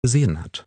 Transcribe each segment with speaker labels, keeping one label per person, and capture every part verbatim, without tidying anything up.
Speaker 1: gesehen hat.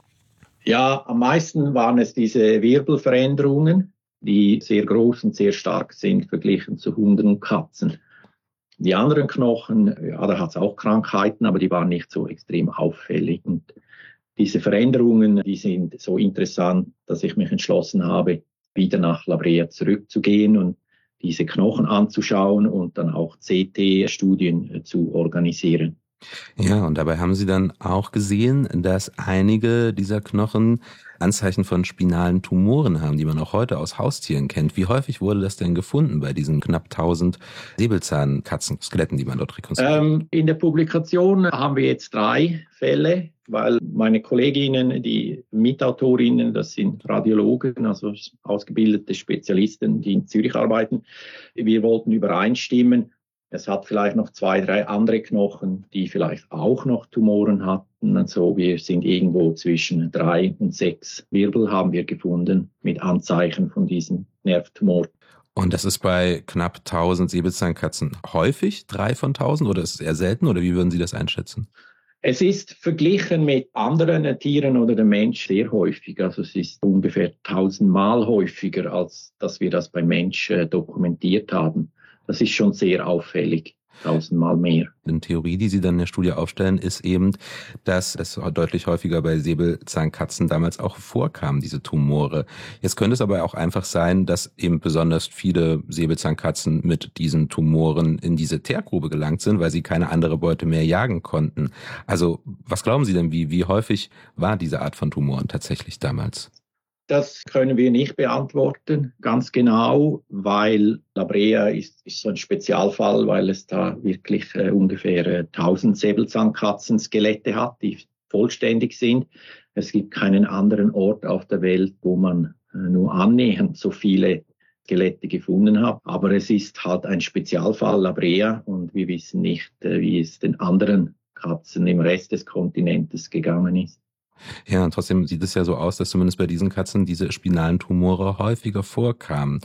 Speaker 2: Ja, am meisten waren es diese Wirbelveränderungen, die sehr groß und sehr stark sind verglichen zu Hunden und Katzen. Die anderen Knochen, ja, da hat es auch Krankheiten, aber die waren nicht so extrem auffällig. Und diese Veränderungen, die sind so interessant, dass ich mich entschlossen habe, wieder nach La Brea zurückzugehen und diese Knochen anzuschauen und dann auch C T-Studien zu organisieren.
Speaker 1: Ja, und dabei haben Sie dann auch gesehen, dass einige dieser Knochen Anzeichen von spinalen Tumoren haben, die man auch heute aus Haustieren kennt. Wie häufig wurde das denn gefunden bei diesen knapp tausend Säbelzahnkatzen-Skeletten, die man dort rekonstruiert?
Speaker 2: Ähm, in der Publikation haben wir jetzt drei Fälle, weil meine Kolleginnen, die Mitautorinnen, das sind Radiologen, also ausgebildete Spezialisten, die in Zürich arbeiten. Wir wollten übereinstimmen. Es hat vielleicht noch zwei, drei andere Knochen, die vielleicht auch noch Tumoren hatten. Also wir sind irgendwo zwischen drei und sechs Wirbel haben wir gefunden mit Anzeichen von diesem Nervtumor.
Speaker 1: Und das ist bei knapp tausend Säbelzahnkatzen häufig, drei von tausend, oder ist es eher selten, oder wie würden Sie das einschätzen?
Speaker 2: Es ist verglichen mit anderen Tieren oder dem Mensch sehr häufig. Also es ist ungefähr tausendmal häufiger, als dass wir das beim Mensch äh, dokumentiert haben. Das ist schon sehr auffällig, tausendmal mehr.
Speaker 1: Eine Theorie, die Sie dann in der Studie aufstellen, ist eben, dass es deutlich häufiger bei Säbelzahnkatzen damals auch vorkam, diese Tumore. Jetzt könnte es aber auch einfach sein, dass eben besonders viele Säbelzahnkatzen mit diesen Tumoren in diese Teergrube gelangt sind, weil sie keine andere Beute mehr jagen konnten. Also was glauben Sie denn, wie, wie häufig war diese Art von Tumoren tatsächlich damals?
Speaker 2: Das können wir nicht beantworten, ganz genau, weil La Brea ist, ist so ein Spezialfall, weil es da wirklich äh, ungefähr äh, tausend Säbelzahnkatzen-Skelette hat, die vollständig sind. Es gibt keinen anderen Ort auf der Welt, wo man äh, nur annähernd so viele Skelette gefunden hat. Aber es ist halt ein Spezialfall La Brea und wir wissen nicht, äh, wie es den anderen Katzen im Rest des Kontinentes gegangen ist.
Speaker 1: Ja, und trotzdem sieht es ja so aus, dass zumindest bei diesen Katzen diese spinalen Tumore häufiger vorkamen.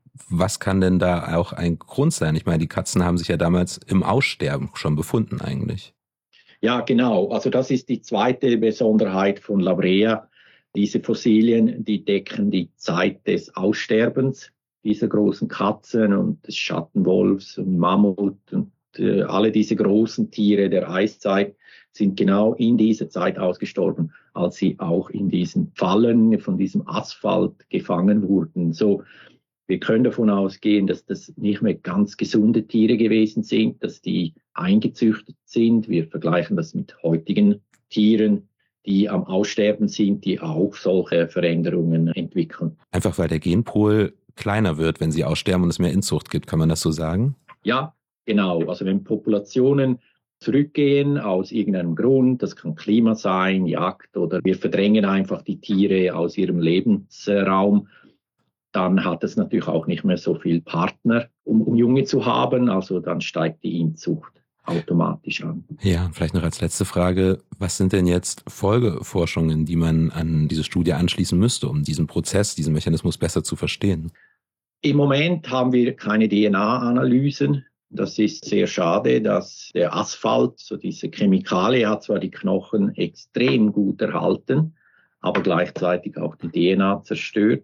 Speaker 1: Was kann denn da auch ein Grund sein? Ich meine, die Katzen haben sich ja damals im Aussterben schon befunden eigentlich.
Speaker 2: Ja, genau. Also das ist die zweite Besonderheit von La Brea. Diese Fossilien, die decken die Zeit des Aussterbens dieser großen Katzen und des Schattenwolfs und Mammut und äh, alle diese großen Tiere der Eiszeit sind genau in dieser Zeit ausgestorben, als sie auch in diesen Fallen von diesem Asphalt gefangen wurden. So, wir können davon ausgehen, dass das nicht mehr ganz gesunde Tiere gewesen sind, dass die eingezüchtet sind. Wir vergleichen das mit heutigen Tieren, die am Aussterben sind, die auch solche Veränderungen entwickeln.
Speaker 1: Einfach weil der Genpool kleiner wird, wenn sie aussterben und es mehr Inzucht gibt, kann man das so sagen?
Speaker 2: Ja, genau. Also wenn Populationen zurückgehen aus irgendeinem Grund, das kann Klima sein, Jagd oder wir verdrängen einfach die Tiere aus ihrem Lebensraum, dann hat es natürlich auch nicht mehr so viel Partner, um, um Junge zu haben, also dann steigt die Inzucht automatisch an.
Speaker 1: Ja, vielleicht noch als letzte Frage, was sind denn jetzt Folgeforschungen, die man an diese Studie anschließen müsste, um diesen Prozess, diesen Mechanismus besser zu verstehen?
Speaker 2: Im Moment haben wir keine D N A-Analysen. Das ist sehr schade, dass der Asphalt, so diese Chemikalie, hat zwar die Knochen extrem gut erhalten, aber gleichzeitig auch die D N A zerstört.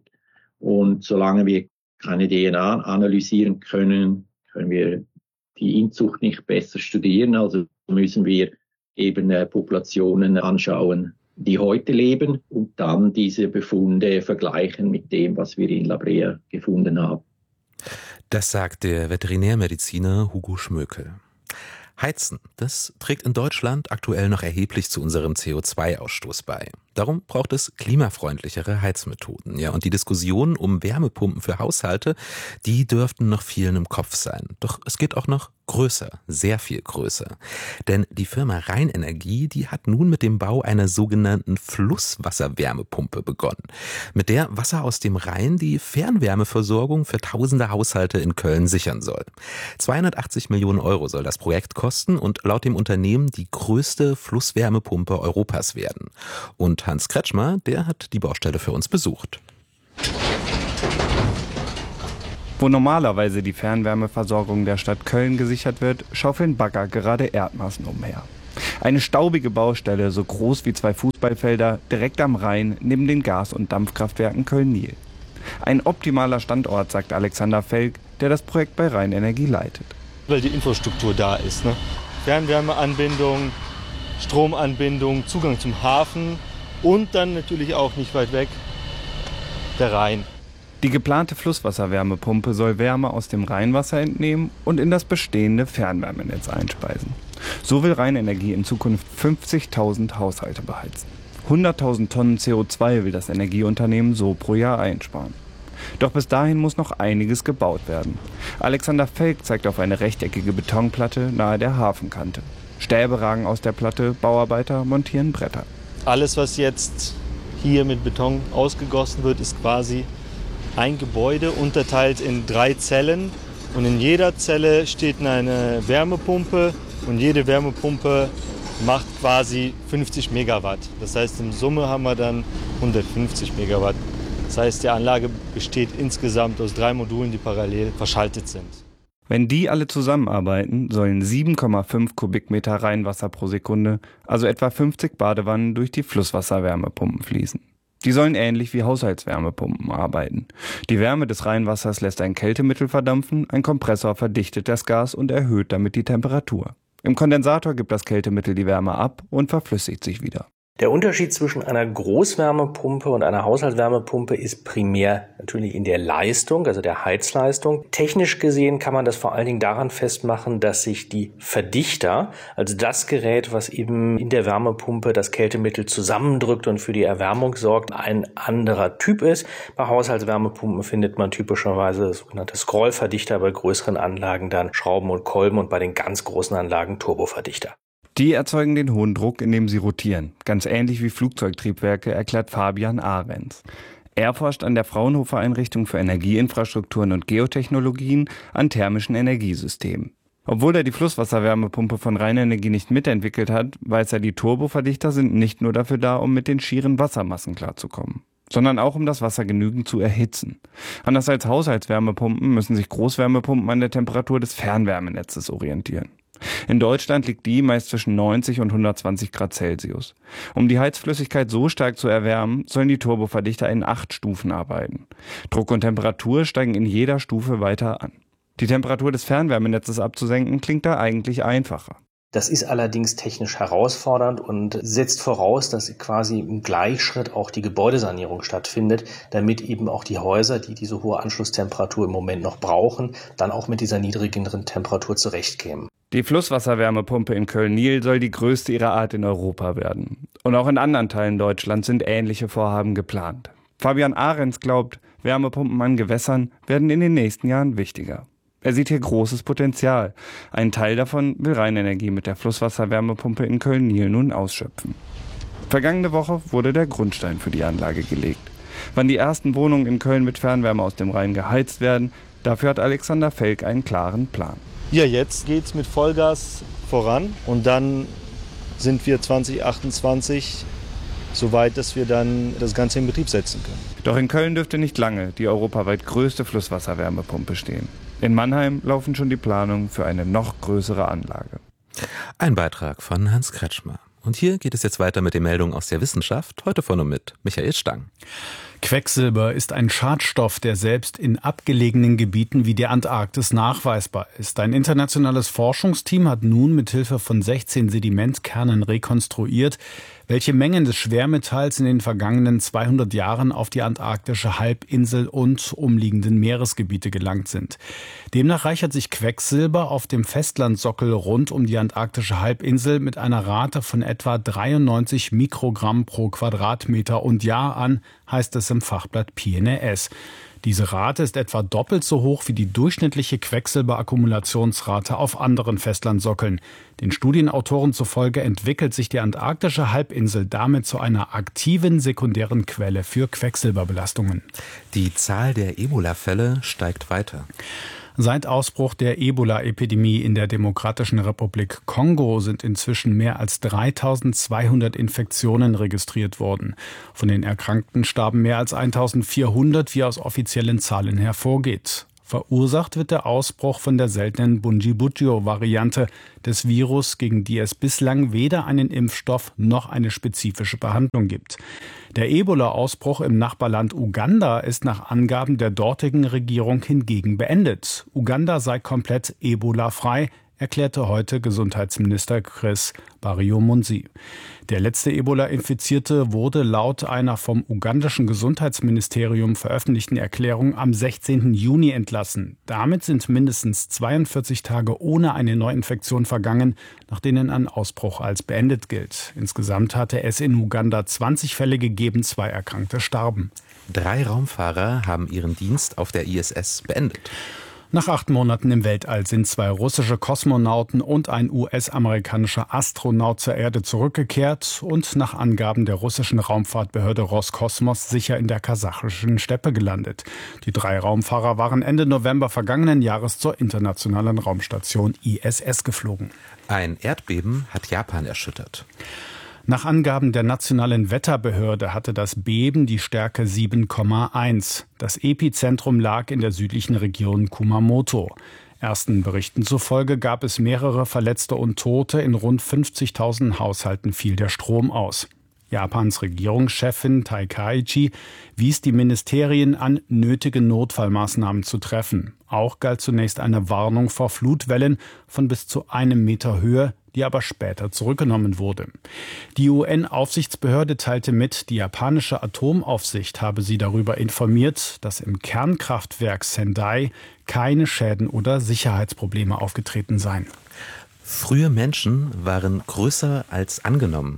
Speaker 2: Und solange wir keine D N A analysieren können, können wir die Inzucht nicht besser studieren. Also müssen wir eben äh, Populationen anschauen, die heute leben und dann diese Befunde vergleichen mit dem, was wir in La Brea gefunden haben.
Speaker 1: Das sagt der Veterinärmediziner Hugo Schmökel. Heizen, das trägt in Deutschland aktuell noch erheblich zu unserem C O zwei Ausstoß bei. Darum braucht es klimafreundlichere Heizmethoden. Ja, und die Diskussionen um Wärmepumpen für Haushalte, die dürften noch vielen im Kopf sein. Doch es geht auch noch größer, sehr viel größer. Denn die Firma Rheinenergie, die hat nun mit dem Bau einer sogenannten Flusswasserwärmepumpe begonnen. Mit der Wasser aus dem Rhein die Fernwärmeversorgung für tausende Haushalte in Köln sichern soll. zweihundertachtzig Millionen Euro soll das Projekt kosten und laut dem Unternehmen die größte Flusswärmepumpe Europas werden. Und Hans Kretschmer, der hat die Baustelle für uns besucht.
Speaker 3: Wo normalerweise die Fernwärmeversorgung der Stadt Köln gesichert wird, schaufeln Bagger gerade Erdmassen umher. Eine staubige Baustelle, so groß wie zwei Fußballfelder, direkt am Rhein neben den Gas- und Dampfkraftwerken Köln-Nil. Ein optimaler Standort, sagt Alexander Felk, der das Projekt bei Rheinenergie leitet.
Speaker 4: Weil die Infrastruktur da ist, ne? Fernwärmeanbindung, Stromanbindung, Zugang zum Hafen und dann natürlich auch nicht weit weg der Rhein.
Speaker 3: Die geplante Flusswasserwärmepumpe soll Wärme aus dem Rheinwasser entnehmen und in das bestehende Fernwärmenetz einspeisen. So will Rheinenergie in Zukunft fünfzigtausend Haushalte beheizen. hunderttausend Tonnen C O zwei will das Energieunternehmen so pro Jahr einsparen. Doch bis dahin muss noch einiges gebaut werden. Alexander Felk zeigt auf eine rechteckige Betonplatte nahe der Hafenkante. Stäbe ragen aus der Platte, Bauarbeiter montieren Bretter.
Speaker 4: Alles, was jetzt hier mit Beton ausgegossen wird, ist quasi ein Gebäude, unterteilt in drei Zellen. Und in jeder Zelle steht eine Wärmepumpe und jede Wärmepumpe macht quasi fünfzig Megawatt. Das heißt, in Summe haben wir dann hundertfünfzig Megawatt. Das heißt, die Anlage besteht insgesamt aus drei Modulen, die parallel verschaltet sind.
Speaker 3: Wenn die alle zusammenarbeiten, sollen sieben Komma fünf Kubikmeter Rheinwasser pro Sekunde, also etwa fünfzig Badewannen, durch die Flusswasserwärmepumpen fließen. Die sollen ähnlich wie Haushaltswärmepumpen arbeiten. Die Wärme des Rheinwassers lässt ein Kältemittel verdampfen, ein Kompressor verdichtet das Gas und erhöht damit die Temperatur. Im Kondensator gibt das Kältemittel die Wärme ab und verflüssigt sich wieder.
Speaker 5: Der Unterschied zwischen einer Großwärmepumpe und einer Haushaltswärmepumpe ist primär natürlich in der Leistung, also der Heizleistung. Technisch gesehen kann man das vor allen Dingen daran festmachen, dass sich die Verdichter, also das Gerät, was eben in der Wärmepumpe das Kältemittel zusammendrückt und für die Erwärmung sorgt, ein anderer Typ ist. Bei Haushaltswärmepumpen findet man typischerweise sogenannte Scrollverdichter, bei größeren Anlagen dann Schrauben und Kolben und bei den ganz großen Anlagen Turboverdichter.
Speaker 3: Die erzeugen den hohen Druck, indem sie rotieren. Ganz ähnlich wie Flugzeugtriebwerke, erklärt Fabian Ahrens. Er forscht an der Fraunhofer Einrichtung für Energieinfrastrukturen und Geotechnologien an thermischen Energiesystemen. Obwohl er die Flusswasserwärmepumpe von Rheinenergie nicht mitentwickelt hat, weiß er, die Turboverdichter sind nicht nur dafür da, um mit den schieren Wassermassen klarzukommen, sondern auch, um das Wasser genügend zu erhitzen. Anders als Haushaltswärmepumpen müssen sich Großwärmepumpen an der Temperatur des Fernwärmenetzes orientieren. In Deutschland liegt die meist zwischen neunzig und hundertzwanzig Grad Celsius. Um die Heizflüssigkeit so stark zu erwärmen, sollen die Turboverdichter in acht Stufen arbeiten. Druck und Temperatur steigen in jeder Stufe weiter an. Die Temperatur des Fernwärmenetzes abzusenken, klingt da eigentlich einfacher.
Speaker 5: Das ist allerdings technisch herausfordernd und setzt voraus, dass quasi im Gleichschritt auch die Gebäudesanierung stattfindet, damit eben auch die Häuser, die diese hohe Anschlusstemperatur im Moment noch brauchen, dann auch mit dieser niedrigeren Temperatur zurechtkämen.
Speaker 3: Die Flusswasserwärmepumpe in Köln-Nil soll die größte ihrer Art in Europa werden. Und auch in anderen Teilen Deutschlands sind ähnliche Vorhaben geplant. Fabian Ahrens glaubt, Wärmepumpen an Gewässern werden in den nächsten Jahren wichtiger. Er sieht hier großes Potenzial. Einen Teil davon will Rheinenergie mit der Flusswasserwärmepumpe in Köln-Nil nun ausschöpfen. Vergangene Woche wurde der Grundstein für die Anlage gelegt. Wann die ersten Wohnungen in Köln mit Fernwärme aus dem Rhein geheizt werden, dafür hat Alexander Felk einen klaren Plan.
Speaker 4: Ja, jetzt geht's mit Vollgas voran und dann sind wir zwanzig achtundzwanzig so weit, dass wir dann das Ganze in Betrieb setzen können.
Speaker 3: Doch in Köln dürfte nicht lange die europaweit größte Flusswasserwärmepumpe stehen. In Mannheim laufen schon die Planungen für eine noch größere Anlage.
Speaker 1: Ein Beitrag von Hans Kretschmer. Und hier geht es jetzt weiter mit den Meldungen aus der Wissenschaft, heute von und mit Michael Stang.
Speaker 6: Quecksilber ist ein Schadstoff, der selbst in abgelegenen Gebieten wie der Antarktis nachweisbar ist. Ein internationales Forschungsteam hat nun mit Hilfe von sechzehn Sedimentkernen rekonstruiert, welche Mengen des Schwermetalls in den vergangenen zweihundert Jahren auf die antarktische Halbinsel und umliegenden Meeresgebiete gelangt sind. Demnach reichert sich Quecksilber auf dem Festlandsockel rund um die antarktische Halbinsel mit einer Rate von etwa dreiundneunzig Mikrogramm pro Quadratmeter und Jahr an, heißt es im Fachblatt P N A S. Diese Rate ist etwa doppelt so hoch wie die durchschnittliche Quecksilberakkumulationsrate auf anderen Festlandsockeln. Den Studienautoren zufolge entwickelt sich die antarktische Halbinsel damit zu einer aktiven sekundären Quelle für Quecksilberbelastungen.
Speaker 1: Die Zahl der Ebola-Fälle steigt weiter.
Speaker 6: Seit Ausbruch der Ebola-Epidemie in der Demokratischen Republik Kongo sind inzwischen mehr als dreitausendzweihundert Infektionen registriert worden. Von den Erkrankten starben mehr als eintausendvierhundert, wie aus offiziellen Zahlen hervorgeht. Verursacht wird der Ausbruch von der seltenen Bundibugyo-Variante des Virus, gegen die es bislang weder einen Impfstoff noch eine spezifische Behandlung gibt. Der Ebola-Ausbruch im Nachbarland Uganda ist nach Angaben der dortigen Regierung hingegen beendet. Uganda sei komplett Ebola-frei, erklärte heute Gesundheitsminister Chris Baryomunsi. Der letzte Ebola-Infizierte wurde laut einer vom ugandischen Gesundheitsministerium veröffentlichten Erklärung am sechzehnten Juni entlassen. Damit sind mindestens zweiundvierzig Tage ohne eine Neuinfektion vergangen, nach denen ein Ausbruch als beendet gilt. Insgesamt hatte es in Uganda zwanzig Fälle gegeben, zwei Erkrankte starben.
Speaker 1: Drei Raumfahrer haben ihren Dienst auf der I S S beendet.
Speaker 6: Nach acht Monaten im Weltall sind zwei russische Kosmonauten und ein U S-amerikanischer Astronaut zur Erde zurückgekehrt und nach Angaben der russischen Raumfahrtbehörde Roskosmos sicher in der kasachischen Steppe gelandet. Die drei Raumfahrer waren Ende November vergangenen Jahres zur internationalen Raumstation I S S geflogen.
Speaker 1: Ein Erdbeben hat Japan erschüttert.
Speaker 6: Nach Angaben der nationalen Wetterbehörde hatte das Beben die Stärke sieben Komma eins. Das Epizentrum lag in der südlichen Region Kumamoto. Ersten Berichten zufolge gab es mehrere Verletzte und Tote. In rund fünfzigtausend Haushalten fiel der Strom aus. Japans Regierungschefin Takaichi wies die Ministerien an, nötige Notfallmaßnahmen zu treffen. Auch galt zunächst eine Warnung vor Flutwellen von bis zu einem Meter Höhe, die aber später zurückgenommen wurde. Die U N-Aufsichtsbehörde teilte mit, die japanische Atomaufsicht habe sie darüber informiert, dass im Kernkraftwerk Sendai keine Schäden oder Sicherheitsprobleme aufgetreten seien.
Speaker 1: Frühe Menschen waren größer als angenommen.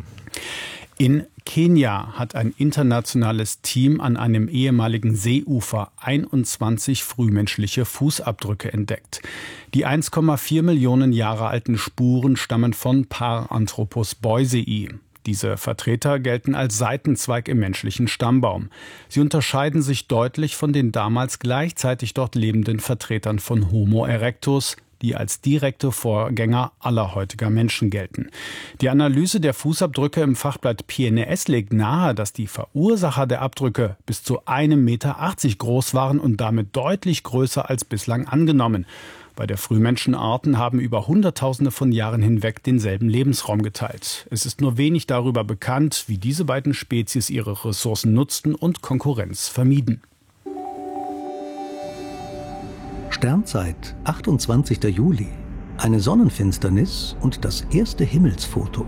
Speaker 6: In Kenia hat ein internationales Team an einem ehemaligen Seeufer einundzwanzig frühmenschliche Fußabdrücke entdeckt. Die eins Komma vier Millionen Jahre alten Spuren stammen von Paranthropus boisei. Diese Vertreter gelten als Seitenzweig im menschlichen Stammbaum. Sie unterscheiden sich deutlich von den damals gleichzeitig dort lebenden Vertretern von Homo erectus, die als direkte Vorgänger aller heutiger Menschen gelten. Die Analyse der Fußabdrücke im Fachblatt P N A S legt nahe, dass die Verursacher der Abdrücke bis zu einem Meter achtzig groß waren und damit deutlich größer als bislang angenommen. Bei der Frühmenschenarten haben über Hunderttausende von Jahren hinweg denselben Lebensraum geteilt. Es ist nur wenig darüber bekannt, wie diese beiden Spezies ihre Ressourcen nutzten und Konkurrenz vermieden.
Speaker 7: Sternzeit, achtundzwanzigster Juli. Eine Sonnenfinsternis und das erste Himmelsfoto.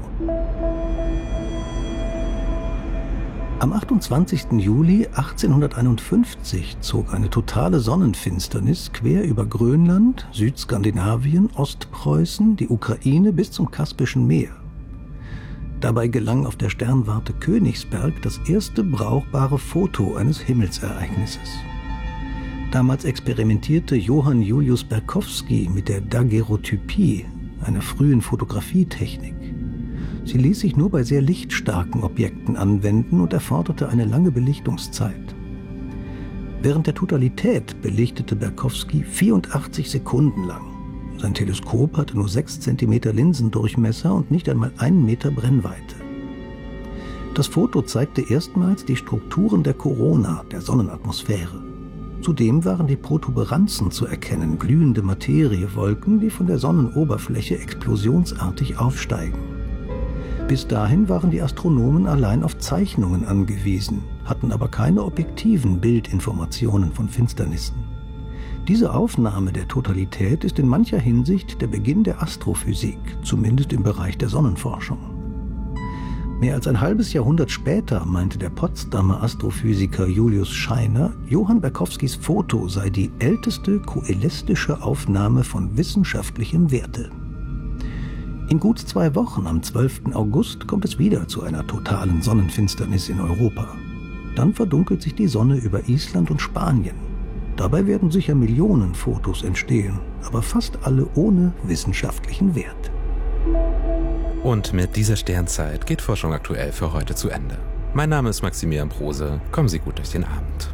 Speaker 7: Am achtundzwanzigsten Juli achtzehnhunderteinundfünfzig zog eine totale Sonnenfinsternis quer über Grönland, Südskandinavien, Ostpreußen, die Ukraine bis zum Kaspischen Meer. Dabei gelang auf der Sternwarte Königsberg das erste brauchbare Foto eines Himmelsereignisses. Damals experimentierte Johann Julius Berkowski mit der Daguerreotypie, einer frühen Fotografietechnik. Sie ließ sich nur bei sehr lichtstarken Objekten anwenden und erforderte eine lange Belichtungszeit. Während der Totalität belichtete Berkowski vierundachtzig Sekunden lang. Sein Teleskop hatte nur sechs Zentimeter Linsendurchmesser und nicht einmal einen Meter Brennweite. Das Foto zeigte erstmals die Strukturen der Korona, der Sonnenatmosphäre. Zudem waren die Protuberanzen zu erkennen, glühende Materiewolken, die von der Sonnenoberfläche explosionsartig aufsteigen. Bis dahin waren die Astronomen allein auf Zeichnungen angewiesen, hatten aber keine objektiven Bildinformationen von Finsternissen. Diese Aufnahme der Totalität ist in mancher Hinsicht der Beginn der Astrophysik, zumindest im Bereich der Sonnenforschung. Mehr als ein halbes Jahrhundert später meinte der Potsdamer Astrophysiker Julius Scheiner, Johann Berkowskis Foto sei die älteste koelestische Aufnahme von wissenschaftlichem Werte. In gut zwei Wochen, am zwölften August, kommt es wieder zu einer totalen Sonnenfinsternis in Europa. Dann verdunkelt sich die Sonne über Island und Spanien. Dabei werden sicher Millionen Fotos entstehen, aber fast alle ohne wissenschaftlichen Wert.
Speaker 1: Und mit dieser Sternzeit geht Forschung aktuell für heute zu Ende. Mein Name ist Maximilian Prose. Kommen Sie gut durch den Abend.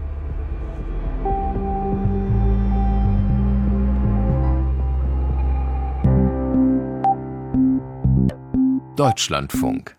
Speaker 8: Deutschlandfunk.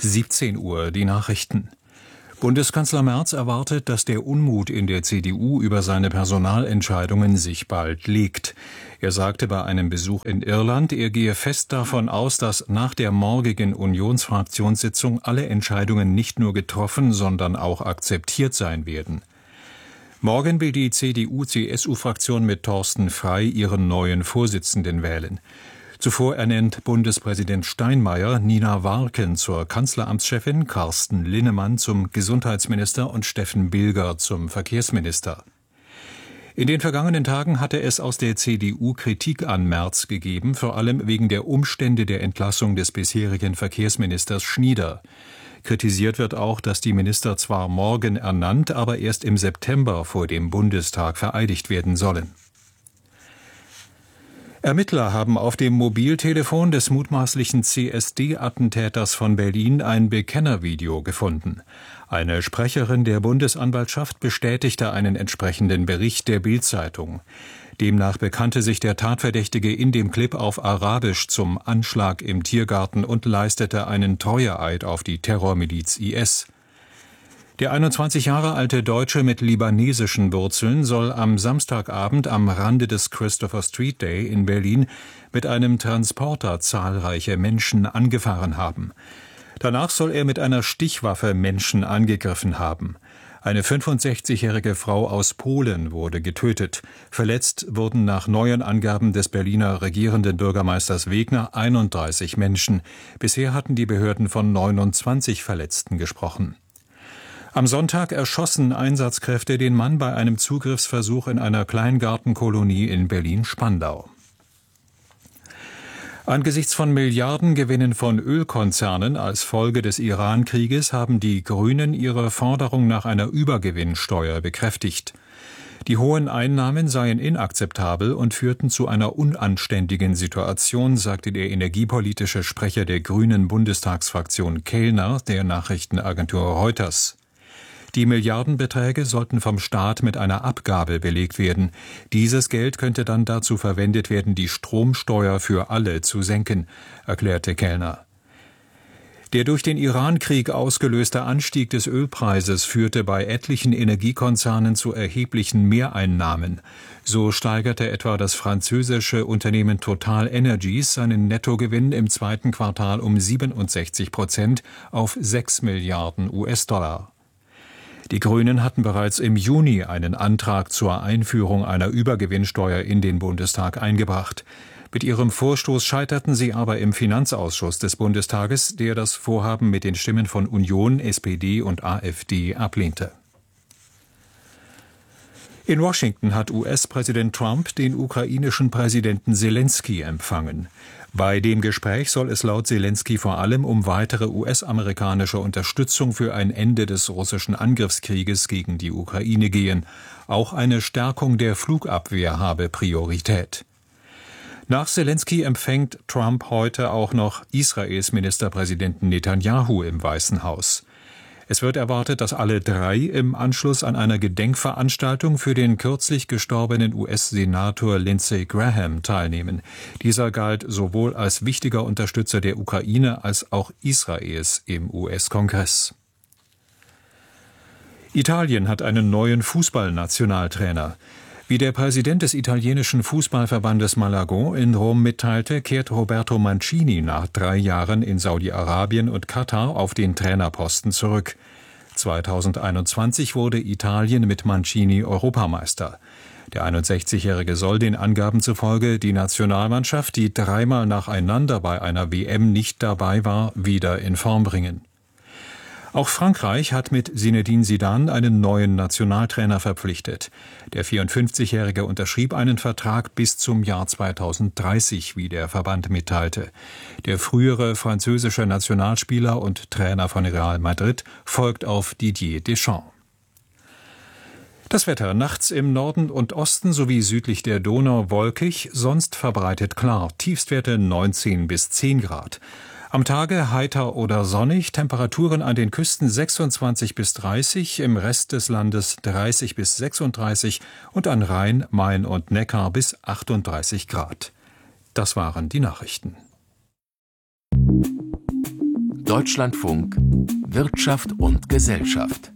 Speaker 9: siebzehn Uhr die Nachrichten. Bundeskanzler Merz erwartet, dass der Unmut in der C D U über seine Personalentscheidungen sich bald legt. Er sagte bei einem Besuch in Irland, er gehe fest davon aus, dass nach der morgigen Unionsfraktionssitzung alle Entscheidungen nicht nur getroffen, sondern auch akzeptiert sein werden. Morgen will die C D U-C S U-Fraktion mit Thorsten Frey ihren neuen Vorsitzenden wählen. Zuvor ernennt Bundespräsident Steinmeier Nina Warken zur Kanzleramtschefin, Carsten Linnemann zum Gesundheitsminister und Steffen Bilger zum Verkehrsminister. In den vergangenen Tagen hatte es aus der C D U Kritik an Merz gegeben, vor allem wegen der Umstände der Entlassung des bisherigen Verkehrsministers Schnieder. Kritisiert wird auch, dass die Minister zwar morgen ernannt, aber erst im September vor dem Bundestag vereidigt werden sollen. Ermittler haben auf dem Mobiltelefon des mutmaßlichen C S D-Attentäters von Berlin ein Bekennervideo gefunden. Eine Sprecherin der Bundesanwaltschaft bestätigte einen entsprechenden Bericht der Bild-Zeitung. Demnach bekannte sich der Tatverdächtige in dem Clip auf Arabisch zum Anschlag im Tiergarten und leistete einen Treueeid auf die Terrormiliz I S. Der einundzwanzig Jahre alte Deutsche mit libanesischen Wurzeln soll am Samstagabend am Rande des Christopher Street Day in Berlin mit einem Transporter zahlreiche Menschen angefahren haben. Danach soll er mit einer Stichwaffe Menschen angegriffen haben. Eine fünfundsechzigjährige Frau aus Polen wurde getötet. Verletzt wurden nach neuen Angaben des Berliner regierenden Bürgermeisters Wegner einunddreißig Menschen. Bisher hatten die Behörden von neunundzwanzig Verletzten gesprochen. Am Sonntag erschossen Einsatzkräfte den Mann bei einem Zugriffsversuch in einer Kleingartenkolonie in Berlin-Spandau. Angesichts von Milliardengewinnen von Ölkonzernen als Folge des Iran-Krieges haben die Grünen ihre Forderung nach einer Übergewinnsteuer bekräftigt. Die hohen Einnahmen seien inakzeptabel und führten zu einer unanständigen Situation, sagte der energiepolitische Sprecher der Grünen Bundestagsfraktion Kellner der Nachrichtenagentur Reuters. Die Milliardenbeträge sollten vom Staat mit einer Abgabe belegt werden. Dieses Geld könnte dann dazu verwendet werden, die Stromsteuer für alle zu senken, erklärte Kellner. Der durch den Iran-Krieg ausgelöste Anstieg des Ölpreises führte bei etlichen Energiekonzernen zu erheblichen Mehreinnahmen. So steigerte etwa das französische Unternehmen Total Energies seinen Nettogewinn im zweiten Quartal um siebenundsechzig Prozent auf sechs Milliarden U S-Dollar. Die Grünen hatten bereits im Juni einen Antrag zur Einführung einer Übergewinnsteuer in den Bundestag eingebracht. Mit ihrem Vorstoß scheiterten sie aber im Finanzausschuss des Bundestages, der das Vorhaben mit den Stimmen von Union, S P D und A f D ablehnte. In Washington hat U S-Präsident Trump den ukrainischen Präsidenten Selenskyj empfangen. Bei dem Gespräch soll es laut Selenskyj vor allem um weitere U S-amerikanische Unterstützung für ein Ende des russischen Angriffskrieges gegen die Ukraine gehen. Auch eine Stärkung der Flugabwehr habe Priorität. Nach Selenskyj empfängt Trump heute auch noch Israels Ministerpräsidenten Netanyahu im Weißen Haus. Es wird erwartet, dass alle drei im Anschluss an einer Gedenkveranstaltung für den kürzlich gestorbenen U S-Senator Lindsey Graham teilnehmen. Dieser galt sowohl als wichtiger Unterstützer der Ukraine als auch Israels im U S-Kongress. Italien hat einen neuen Fußballnationaltrainer. Wie der Präsident des italienischen Fußballverbandes Malagon in Rom mitteilte, kehrt Roberto Mancini nach drei Jahren in Saudi-Arabien und Katar auf den Trainerposten zurück. zweitausendeinundzwanzig wurde Italien mit Mancini Europameister. Der einundsechzigjährige soll den Angaben zufolge die Nationalmannschaft, die dreimal nacheinander bei einer W M nicht dabei war, wieder in Form bringen. Auch Frankreich hat mit Zinedine Zidane einen neuen Nationaltrainer verpflichtet. Der vierundfünfzigjährige unterschrieb einen Vertrag bis zum Jahr zweitausenddreißig, wie der Verband mitteilte. Der frühere französische Nationalspieler und Trainer von Real Madrid folgt auf Didier Deschamps. Das Wetter nachts im Norden und Osten sowie südlich der Donau wolkig, sonst verbreitet klar. Tiefstwerte neunzehn bis zehn Grad. Am Tage heiter oder sonnig, Temperaturen an den Küsten sechsundzwanzig bis dreißig, im Rest des Landes dreißig bis sechsunddreißig und an Rhein, Main und Neckar bis achtunddreißig Grad. Das waren die Nachrichten.
Speaker 8: Deutschlandfunk Wirtschaft und Gesellschaft.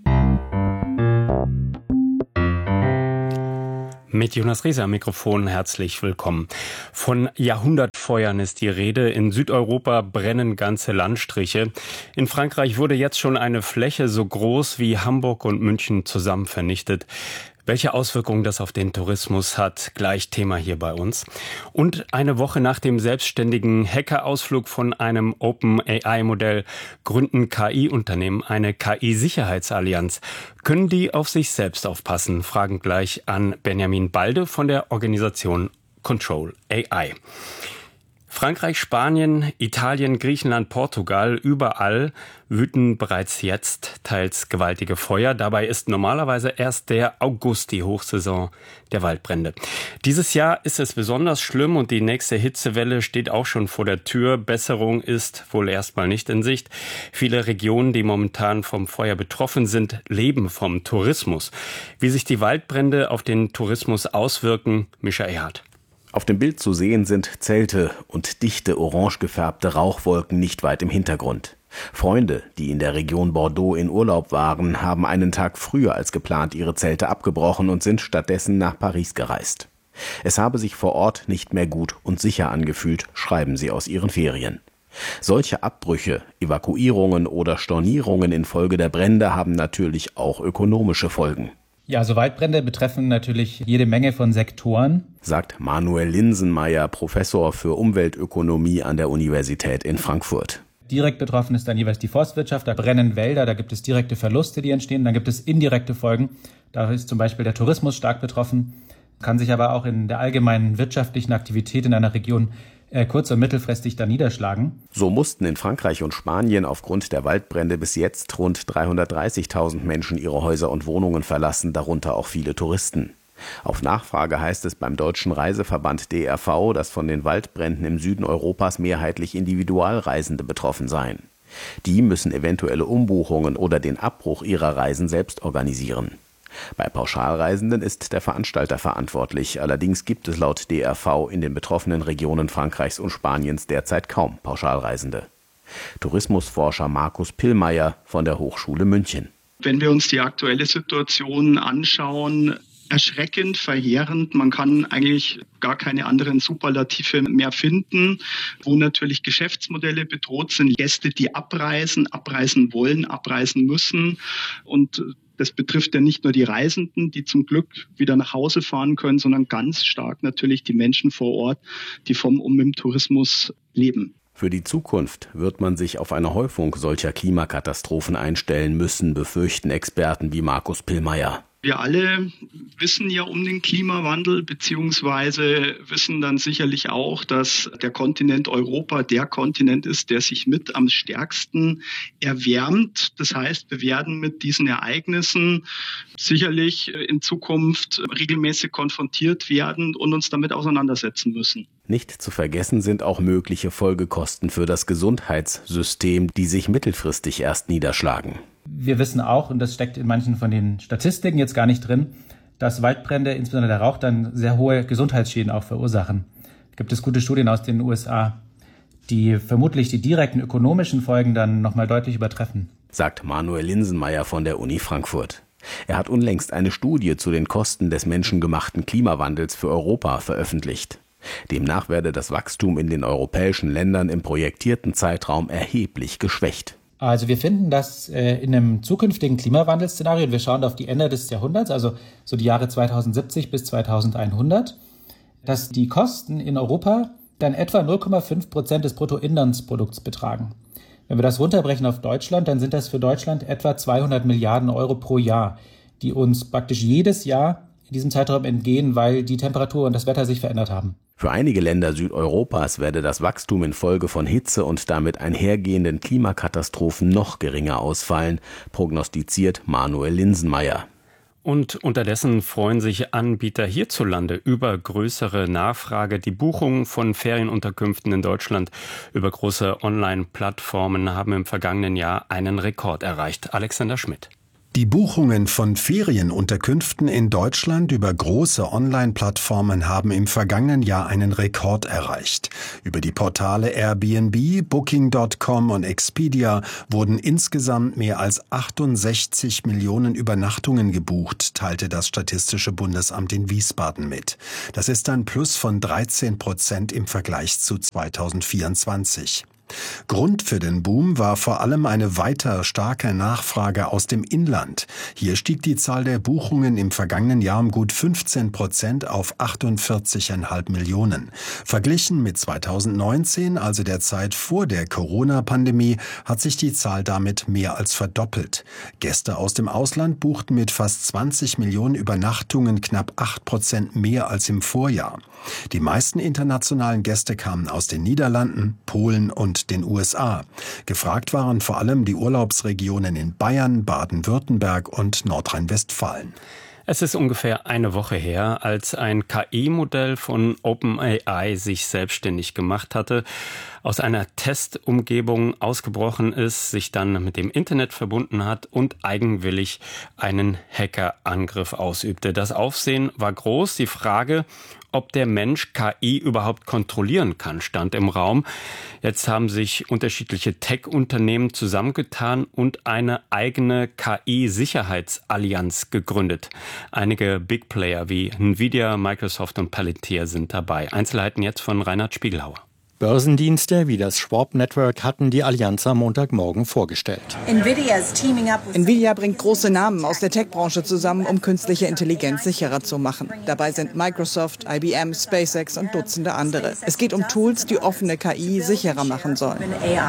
Speaker 10: Mit Jonas Rieser am Mikrofon herzlich willkommen. Von Jahrhundertfeuern ist die Rede. In Südeuropa brennen ganze Landstriche. In Frankreich wurde jetzt schon eine Fläche so groß wie Hamburg und München zusammen vernichtet. Welche Auswirkungen das auf den Tourismus hat, gleich Thema hier bei uns. Und eine Woche nach dem selbstständigen Hackerausflug von einem Open-A I-Modell gründen K I-Unternehmen eine K I-Sicherheitsallianz. Können die auf sich selbst aufpassen? Fragen gleich an Benjamin Balde von der Organisation Control A I. Frankreich, Spanien, Italien, Griechenland, Portugal, überall wüten bereits jetzt teils gewaltige Feuer. Dabei ist normalerweise erst der August die Hochsaison der Waldbrände. Dieses Jahr ist es besonders schlimm und die nächste Hitzewelle steht auch schon vor der Tür. Besserung ist wohl erstmal nicht in Sicht. Viele Regionen, die momentan vom Feuer betroffen sind, leben vom Tourismus. Wie sich die Waldbrände auf den Tourismus auswirken, Mischa Erhardt.
Speaker 11: Auf dem Bild zu sehen sind Zelte und dichte orange gefärbte Rauchwolken nicht weit im Hintergrund. Freunde, die in der Region Bordeaux in Urlaub waren, haben einen Tag früher als geplant ihre Zelte abgebrochen und sind stattdessen nach Paris gereist. Es habe sich vor Ort nicht mehr gut und sicher angefühlt, schreiben sie aus ihren Ferien. Solche Abbrüche, Evakuierungen oder Stornierungen infolge der Brände haben natürlich auch ökonomische Folgen.
Speaker 12: Ja, also Waldbrände betreffen natürlich jede Menge von Sektoren,
Speaker 11: sagt Manuel Linsenmeier, Professor für Umweltökonomie an der Universität in Frankfurt.
Speaker 12: Direkt betroffen ist dann jeweils die Forstwirtschaft, da brennen Wälder, da gibt es direkte Verluste, die entstehen, dann gibt es indirekte Folgen. Da ist zum Beispiel der Tourismus stark betroffen, kann sich aber auch in der allgemeinen wirtschaftlichen Aktivität in einer Region äh, kurz- und mittelfristig dann niederschlagen.
Speaker 11: So mussten in Frankreich und Spanien aufgrund der Waldbrände bis jetzt rund dreihundertdreißigtausend Menschen ihre Häuser und Wohnungen verlassen, darunter auch viele Touristen. Auf Nachfrage heißt es beim Deutschen Reiseverband D R V, dass von den Waldbränden im Süden Europas mehrheitlich Individualreisende betroffen seien. Die müssen eventuelle Umbuchungen oder den Abbruch ihrer Reisen selbst organisieren. Bei Pauschalreisenden ist der Veranstalter verantwortlich. Allerdings gibt es laut D R V in den betroffenen Regionen Frankreichs und Spaniens derzeit kaum Pauschalreisende. Tourismusforscher Markus Pillmeier von der Hochschule München.
Speaker 13: Wenn wir uns die aktuelle Situation anschauen, erschreckend, verheerend. Man kann eigentlich gar keine anderen Superlative mehr finden, wo natürlich Geschäftsmodelle bedroht sind. Gäste, die abreisen, abreisen wollen, abreisen müssen. Und das betrifft ja nicht nur die Reisenden, die zum Glück wieder nach Hause fahren können, sondern ganz stark natürlich die Menschen vor Ort, die vom und mit dem Tourismus leben.
Speaker 11: Für die Zukunft wird man sich auf eine Häufung solcher Klimakatastrophen einstellen müssen, befürchten Experten wie Markus Pillmeier.
Speaker 13: Wir alle wissen ja um den Klimawandel, beziehungsweise wissen dann sicherlich auch, dass der Kontinent Europa der Kontinent ist, der sich mit am stärksten erwärmt. Das heißt, wir werden mit diesen Ereignissen sicherlich in Zukunft regelmäßig konfrontiert werden und uns damit auseinandersetzen müssen.
Speaker 11: Nicht zu vergessen sind auch mögliche Folgekosten für das Gesundheitssystem, die sich mittelfristig erst niederschlagen.
Speaker 12: Wir wissen auch, und das steckt in manchen von den Statistiken jetzt gar nicht drin, dass Waldbrände, insbesondere der Rauch, dann sehr hohe Gesundheitsschäden auch verursachen. Da gibt es gute Studien aus den U S A, die vermutlich die direkten ökonomischen Folgen dann nochmal deutlich übertreffen.
Speaker 11: Sagt Manuel Linsenmeier von der Uni Frankfurt. Er hat unlängst eine Studie zu den Kosten des menschengemachten Klimawandels für Europa veröffentlicht. Demnach werde das Wachstum in den europäischen Ländern im projektierten Zeitraum erheblich geschwächt.
Speaker 12: Also wir finden, dass äh, in einem zukünftigen Klimawandelszenario, und wir schauen auf die Ende des Jahrhunderts, also so die Jahre zweitausendsiebzig bis zweitausendeinhundert, dass die Kosten in Europa dann etwa null Komma fünf Prozent des Bruttoinlandsprodukts betragen. Wenn wir das runterbrechen auf Deutschland, dann sind das für Deutschland etwa zweihundert Milliarden Euro pro Jahr, die uns praktisch jedes Jahr in diesem Zeitraum entgehen, weil die Temperatur und das Wetter sich verändert haben.
Speaker 11: Für einige Länder Südeuropas werde das Wachstum infolge von Hitze und damit einhergehenden Klimakatastrophen noch geringer ausfallen, prognostiziert Manuel Linsenmeier.
Speaker 10: Und unterdessen freuen sich Anbieter hierzulande über größere Nachfrage. Die Buchungen von Ferienunterkünften in Deutschland über große Online-Plattformen haben im vergangenen Jahr einen Rekord erreicht. Alexander Schmidt.
Speaker 14: Die Buchungen von Ferienunterkünften in Deutschland über große Online-Plattformen haben im vergangenen Jahr einen Rekord erreicht. Über die Portale Airbnb, Booking Punkt com und Expedia wurden insgesamt mehr als achtundsechzig Millionen Übernachtungen gebucht, teilte das Statistische Bundesamt in Wiesbaden mit. Das ist ein Plus von dreizehn Prozent im Vergleich zu zweitausendvierundzwanzig. Grund für den Boom war vor allem eine weiter starke Nachfrage aus dem Inland. Hier stieg die Zahl der Buchungen im vergangenen Jahr um gut fünfzehn Prozent auf achtundvierzig Komma fünf Millionen. Verglichen mit zweitausendneunzehn, also der Zeit vor der Corona-Pandemie, hat sich die Zahl damit mehr als verdoppelt. Gäste aus dem Ausland buchten mit fast zwanzig Millionen Übernachtungen knapp acht Prozent mehr als im Vorjahr. Die meisten internationalen Gäste kamen aus den Niederlanden, Polen und den U S A. Gefragt waren vor allem die Urlaubsregionen in Bayern, Baden-Württemberg und Nordrhein-Westfalen.
Speaker 10: Es ist ungefähr eine Woche her, als ein K I-Modell von OpenAI sich selbstständig gemacht hatte, aus einer Testumgebung ausgebrochen ist, sich dann mit dem Internet verbunden hat und eigenwillig einen Hackerangriff ausübte. Das Aufsehen war groß. Die Frage, ob der Mensch K I überhaupt kontrollieren kann, stand im Raum. Jetzt haben sich unterschiedliche Tech-Unternehmen zusammengetan und eine eigene K I-Sicherheitsallianz gegründet. Einige Big Player wie Nvidia, Microsoft und Palantir sind dabei. Einzelheiten jetzt von Reinhard Spiegelhauer.
Speaker 15: Börsendienste wie das Schwab Network hatten die Allianz am Montagmorgen vorgestellt.
Speaker 16: Nvidia bringt große Namen aus der Tech-Branche zusammen, um künstliche Intelligenz sicherer zu machen. Dabei sind Microsoft, I B M, SpaceX und Dutzende andere. Es geht um Tools, die offene K I sicherer machen sollen.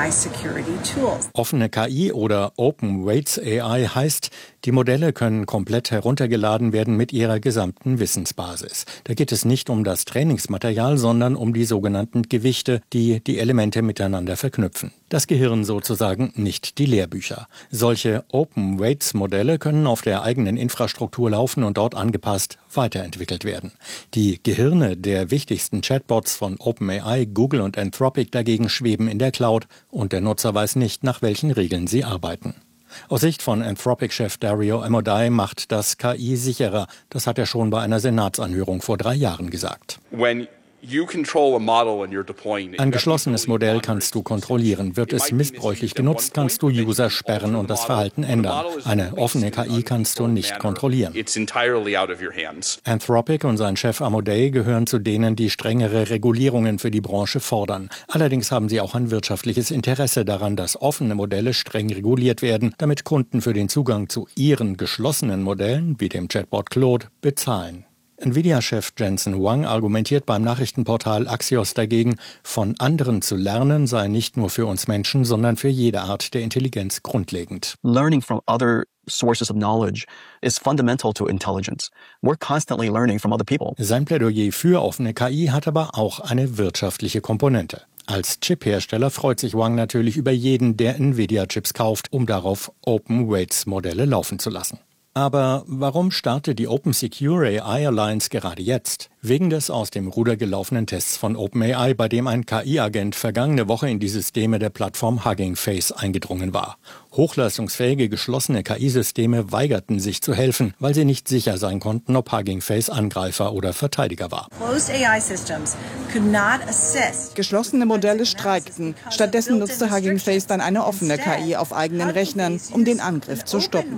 Speaker 15: Offene K I oder Open Weights A I heißt, die Modelle können komplett heruntergeladen werden mit ihrer gesamten Wissensbasis. Da geht es nicht um das Trainingsmaterial, sondern um die sogenannten Gewichte, die die Elemente miteinander verknüpfen. Das Gehirn sozusagen, nicht die Lehrbücher. Solche Open Weights Modelle können auf der eigenen Infrastruktur laufen und dort angepasst weiterentwickelt werden. Die Gehirne der wichtigsten Chatbots von OpenAI, Google und Anthropic dagegen schweben in der Cloud und der Nutzer weiß nicht, nach welchen Regeln sie arbeiten. Aus Sicht von Anthropic-Chef Dario Amodei macht das K I sicherer. Das hat er schon bei einer Senatsanhörung vor drei Jahren gesagt.
Speaker 17: When
Speaker 15: Ein geschlossenes Modell kannst du kontrollieren. Wird es missbräuchlich genutzt, kannst du User sperren und das Verhalten ändern. Eine offene K I kannst du nicht kontrollieren. Anthropic und sein Chef Amodei gehören zu denen, die strengere Regulierungen für die Branche fordern. Allerdings haben sie auch ein wirtschaftliches Interesse daran, dass offene Modelle streng reguliert werden, damit Kunden für den Zugang zu ihren geschlossenen Modellen, wie dem Chatbot Claude, bezahlen. Nvidia-Chef Jensen Huang argumentiert beim Nachrichtenportal Axios dagegen, von anderen zu lernen sei nicht nur für uns Menschen, sondern für jede Art der Intelligenz grundlegend.
Speaker 18: Learning from other sources of knowledge is fundamental to intelligence. We're constantly learning from other people.
Speaker 15: Sein Plädoyer für offene K I hat aber auch eine wirtschaftliche Komponente. Als Chip-Hersteller freut sich Huang natürlich über jeden, der Nvidia-Chips kauft, um darauf Open-Weights-Modelle laufen zu lassen. Aber warum startet die Open Secure A I Alliance gerade jetzt? Wegen des aus dem Ruder gelaufenen Tests von OpenAI, bei dem ein K I-Agent vergangene Woche in die Systeme der Plattform Hugging Face eingedrungen war. Hochleistungsfähige geschlossene K I-Systeme weigerten sich zu helfen, weil sie nicht sicher sein konnten, ob Hugging Face Angreifer oder Verteidiger war.
Speaker 16: Geschlossene Modelle streikten. Stattdessen nutzte Hugging Face dann eine offene K I auf eigenen Rechnern, um den Angriff zu stoppen.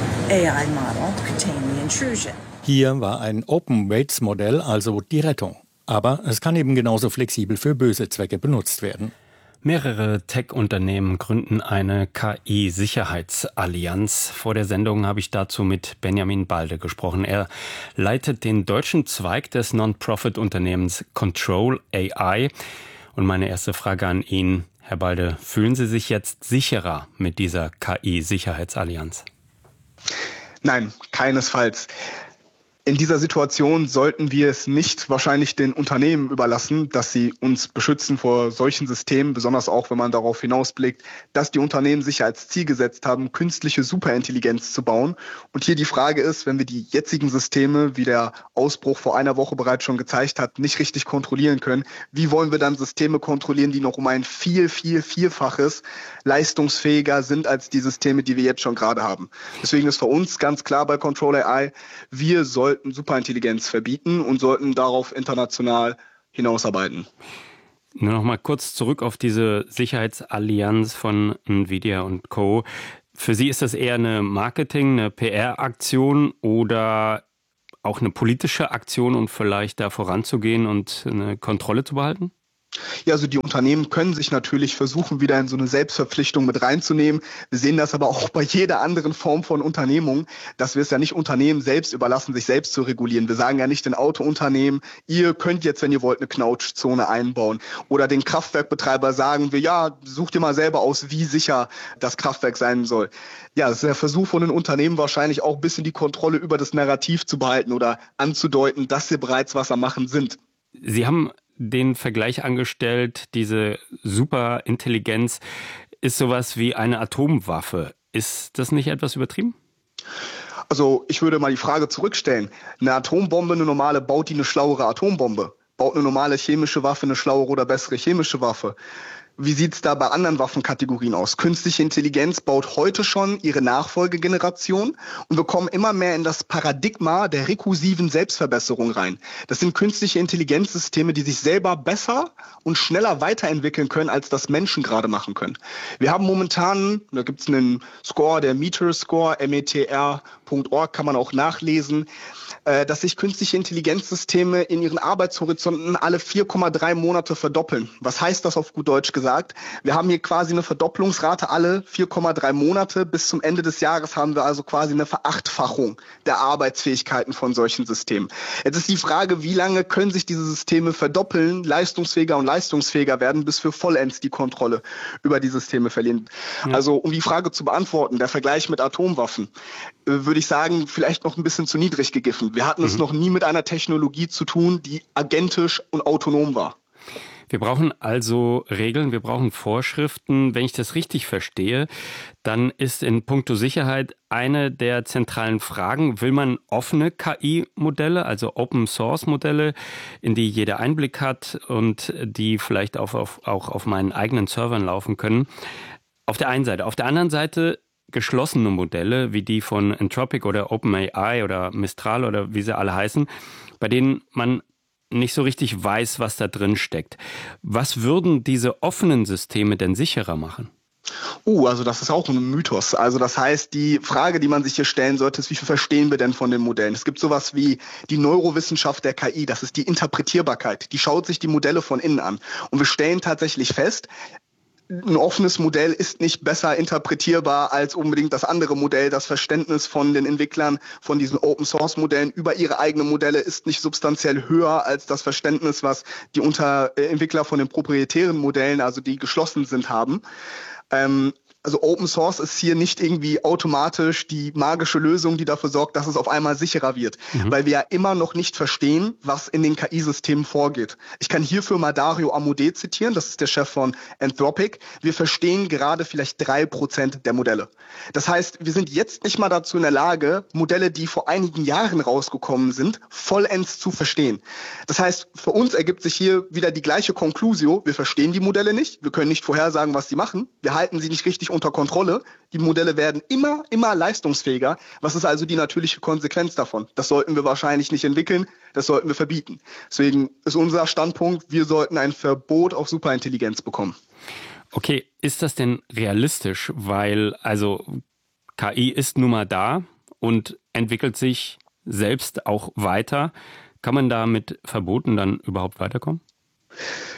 Speaker 15: Hier war ein Open-Weights-Modell also die Rettung. Aber es kann eben genauso flexibel für böse Zwecke benutzt werden.
Speaker 10: Mehrere Tech-Unternehmen gründen eine K I-Sicherheitsallianz. Vor der Sendung habe ich dazu mit Benjamin Balde gesprochen. Er leitet den deutschen Zweig des Non-Profit-Unternehmens Control A I. Und meine erste Frage an ihn, Herr Balde, fühlen Sie sich jetzt sicherer mit dieser K I-Sicherheitsallianz?
Speaker 19: Nein, keinesfalls.
Speaker 17: In dieser Situation sollten wir es nicht wahrscheinlich den Unternehmen überlassen, dass sie uns beschützen vor solchen Systemen, besonders auch, wenn man darauf hinausblickt, dass die Unternehmen sich als Ziel gesetzt haben, künstliche Superintelligenz zu bauen. Und hier die Frage ist, wenn wir die jetzigen Systeme, wie der Ausbruch vor einer Woche bereits schon gezeigt hat, nicht richtig kontrollieren können, wie wollen wir dann Systeme kontrollieren, die noch um ein viel, viel, vielfaches leistungsfähiger sind als die Systeme, die wir jetzt schon gerade haben. Deswegen ist für uns ganz klar bei Control A I, wir sollten Superintelligenz verbieten und sollten darauf international hinausarbeiten.
Speaker 10: Nur noch mal kurz zurück auf diese Sicherheitsallianz von Nvidia und Co. Für Sie ist das eher eine Marketing-, eine P R-Aktion oder auch eine politische Aktion, um vielleicht da voranzugehen und eine Kontrolle zu behalten?
Speaker 17: Ja, also die Unternehmen können sich natürlich versuchen, wieder in so eine Selbstverpflichtung mit reinzunehmen. Wir sehen das aber auch bei jeder anderen Form von Unternehmung, dass wir es ja nicht Unternehmen selbst überlassen, sich selbst zu regulieren. Wir sagen ja nicht den Autounternehmen, ihr könnt jetzt, wenn ihr wollt, eine Knautschzone einbauen. Oder den Kraftwerkbetreiber sagen wir, ja, sucht ihr mal selber aus, wie sicher das Kraftwerk sein soll. Ja, das ist der Versuch von den Unternehmen wahrscheinlich auch ein bisschen die Kontrolle über das Narrativ zu behalten oder anzudeuten, dass sie bereits was am Machen sind.
Speaker 10: Sie haben den Vergleich angestellt, diese Superintelligenz ist sowas wie eine Atomwaffe. Ist das nicht etwas übertrieben?
Speaker 17: Also ich würde mal die Frage zurückstellen. Eine Atombombe, eine normale, baut die eine schlauere Atombombe? Baut eine normale chemische Waffe eine schlauere oder bessere chemische Waffe? Wie sieht's da bei anderen Waffenkategorien aus? Künstliche Intelligenz baut heute schon ihre Nachfolgegeneration und wir kommen immer mehr in das Paradigma der rekursiven Selbstverbesserung rein. Das sind künstliche Intelligenzsysteme, die sich selber besser und schneller weiterentwickeln können, als das Menschen gerade machen können. Wir haben momentan, da gibt's einen Score, der Meter-Score, M E T R Punkt org, kann man auch nachlesen, dass sich künstliche Intelligenzsysteme in ihren Arbeitshorizonten alle vier Komma drei Monate verdoppeln. Was heißt das auf gut Deutsch gesagt? Wir haben hier quasi eine Verdopplungsrate alle vier Komma drei Monate. Bis zum Ende des Jahres haben wir also quasi eine Verachtfachung der Arbeitsfähigkeiten von solchen Systemen. Jetzt ist die Frage, wie lange können sich diese Systeme verdoppeln, leistungsfähiger und leistungsfähiger werden, bis wir vollends die Kontrolle über die Systeme verlieren. Ja. Also um die Frage zu beantworten, der Vergleich mit Atomwaffen, würde ich sagen, vielleicht noch ein bisschen zu niedrig gegriffen. Wir hatten mhm. es noch nie mit einer Technologie zu tun, die agentisch und autonom war.
Speaker 10: Wir brauchen also Regeln, wir brauchen Vorschriften. Wenn ich das richtig verstehe, dann ist in puncto Sicherheit eine der zentralen Fragen, will man offene K I-Modelle, also Open-Source-Modelle, in die jeder Einblick hat und die vielleicht auch auf, auch auf meinen eigenen Servern laufen können. Auf der einen Seite. Auf der anderen Seite geschlossene Modelle, wie die von Anthropic oder OpenAI oder Mistral oder wie sie alle heißen, bei denen man nicht so richtig weiß, was da drin steckt. Was würden diese offenen Systeme denn sicherer machen?
Speaker 17: Uh, also das ist auch ein Mythos. Also das heißt, die Frage, die man sich hier stellen sollte, ist, wie viel verstehen wir denn von den Modellen? Es gibt sowas wie die Neurowissenschaft der K I, das ist die Interpretierbarkeit. Die schaut sich die Modelle von innen an. Und wir stellen tatsächlich fest, ein offenes Modell ist nicht besser interpretierbar als unbedingt das andere Modell. Das Verständnis von den Entwicklern von diesen Open-Source-Modellen über ihre eigenen Modelle ist nicht substanziell höher als das Verständnis, was die Unter- Entwickler von den proprietären Modellen, also die geschlossen sind, haben. Ähm, Also Open Source ist hier nicht irgendwie automatisch die magische Lösung, die dafür sorgt, dass es auf einmal sicherer wird, mhm. weil wir ja immer noch nicht verstehen, was in den K I-Systemen vorgeht. Ich kann hierfür mal Dario Amodei zitieren, das ist der Chef von Anthropic. Wir verstehen gerade vielleicht drei Prozent der Modelle. Das heißt, wir sind jetzt nicht mal dazu in der Lage, Modelle, die vor einigen Jahren rausgekommen sind, vollends zu verstehen. Das heißt, für uns ergibt sich hier wieder die gleiche Conclusio. Wir verstehen die Modelle nicht, wir können nicht vorhersagen, was sie machen, wir halten sie nicht richtig unter Kontrolle. Die Modelle werden immer, immer leistungsfähiger. Was ist also die natürliche Konsequenz davon? Das sollten wir wahrscheinlich nicht entwickeln, das sollten wir verbieten. Deswegen ist unser Standpunkt, wir sollten ein Verbot auf Superintelligenz bekommen.
Speaker 10: Okay, ist das denn realistisch? Weil, also K I ist nun mal da und entwickelt sich selbst auch weiter. Kann man da mit Verboten dann überhaupt weiterkommen?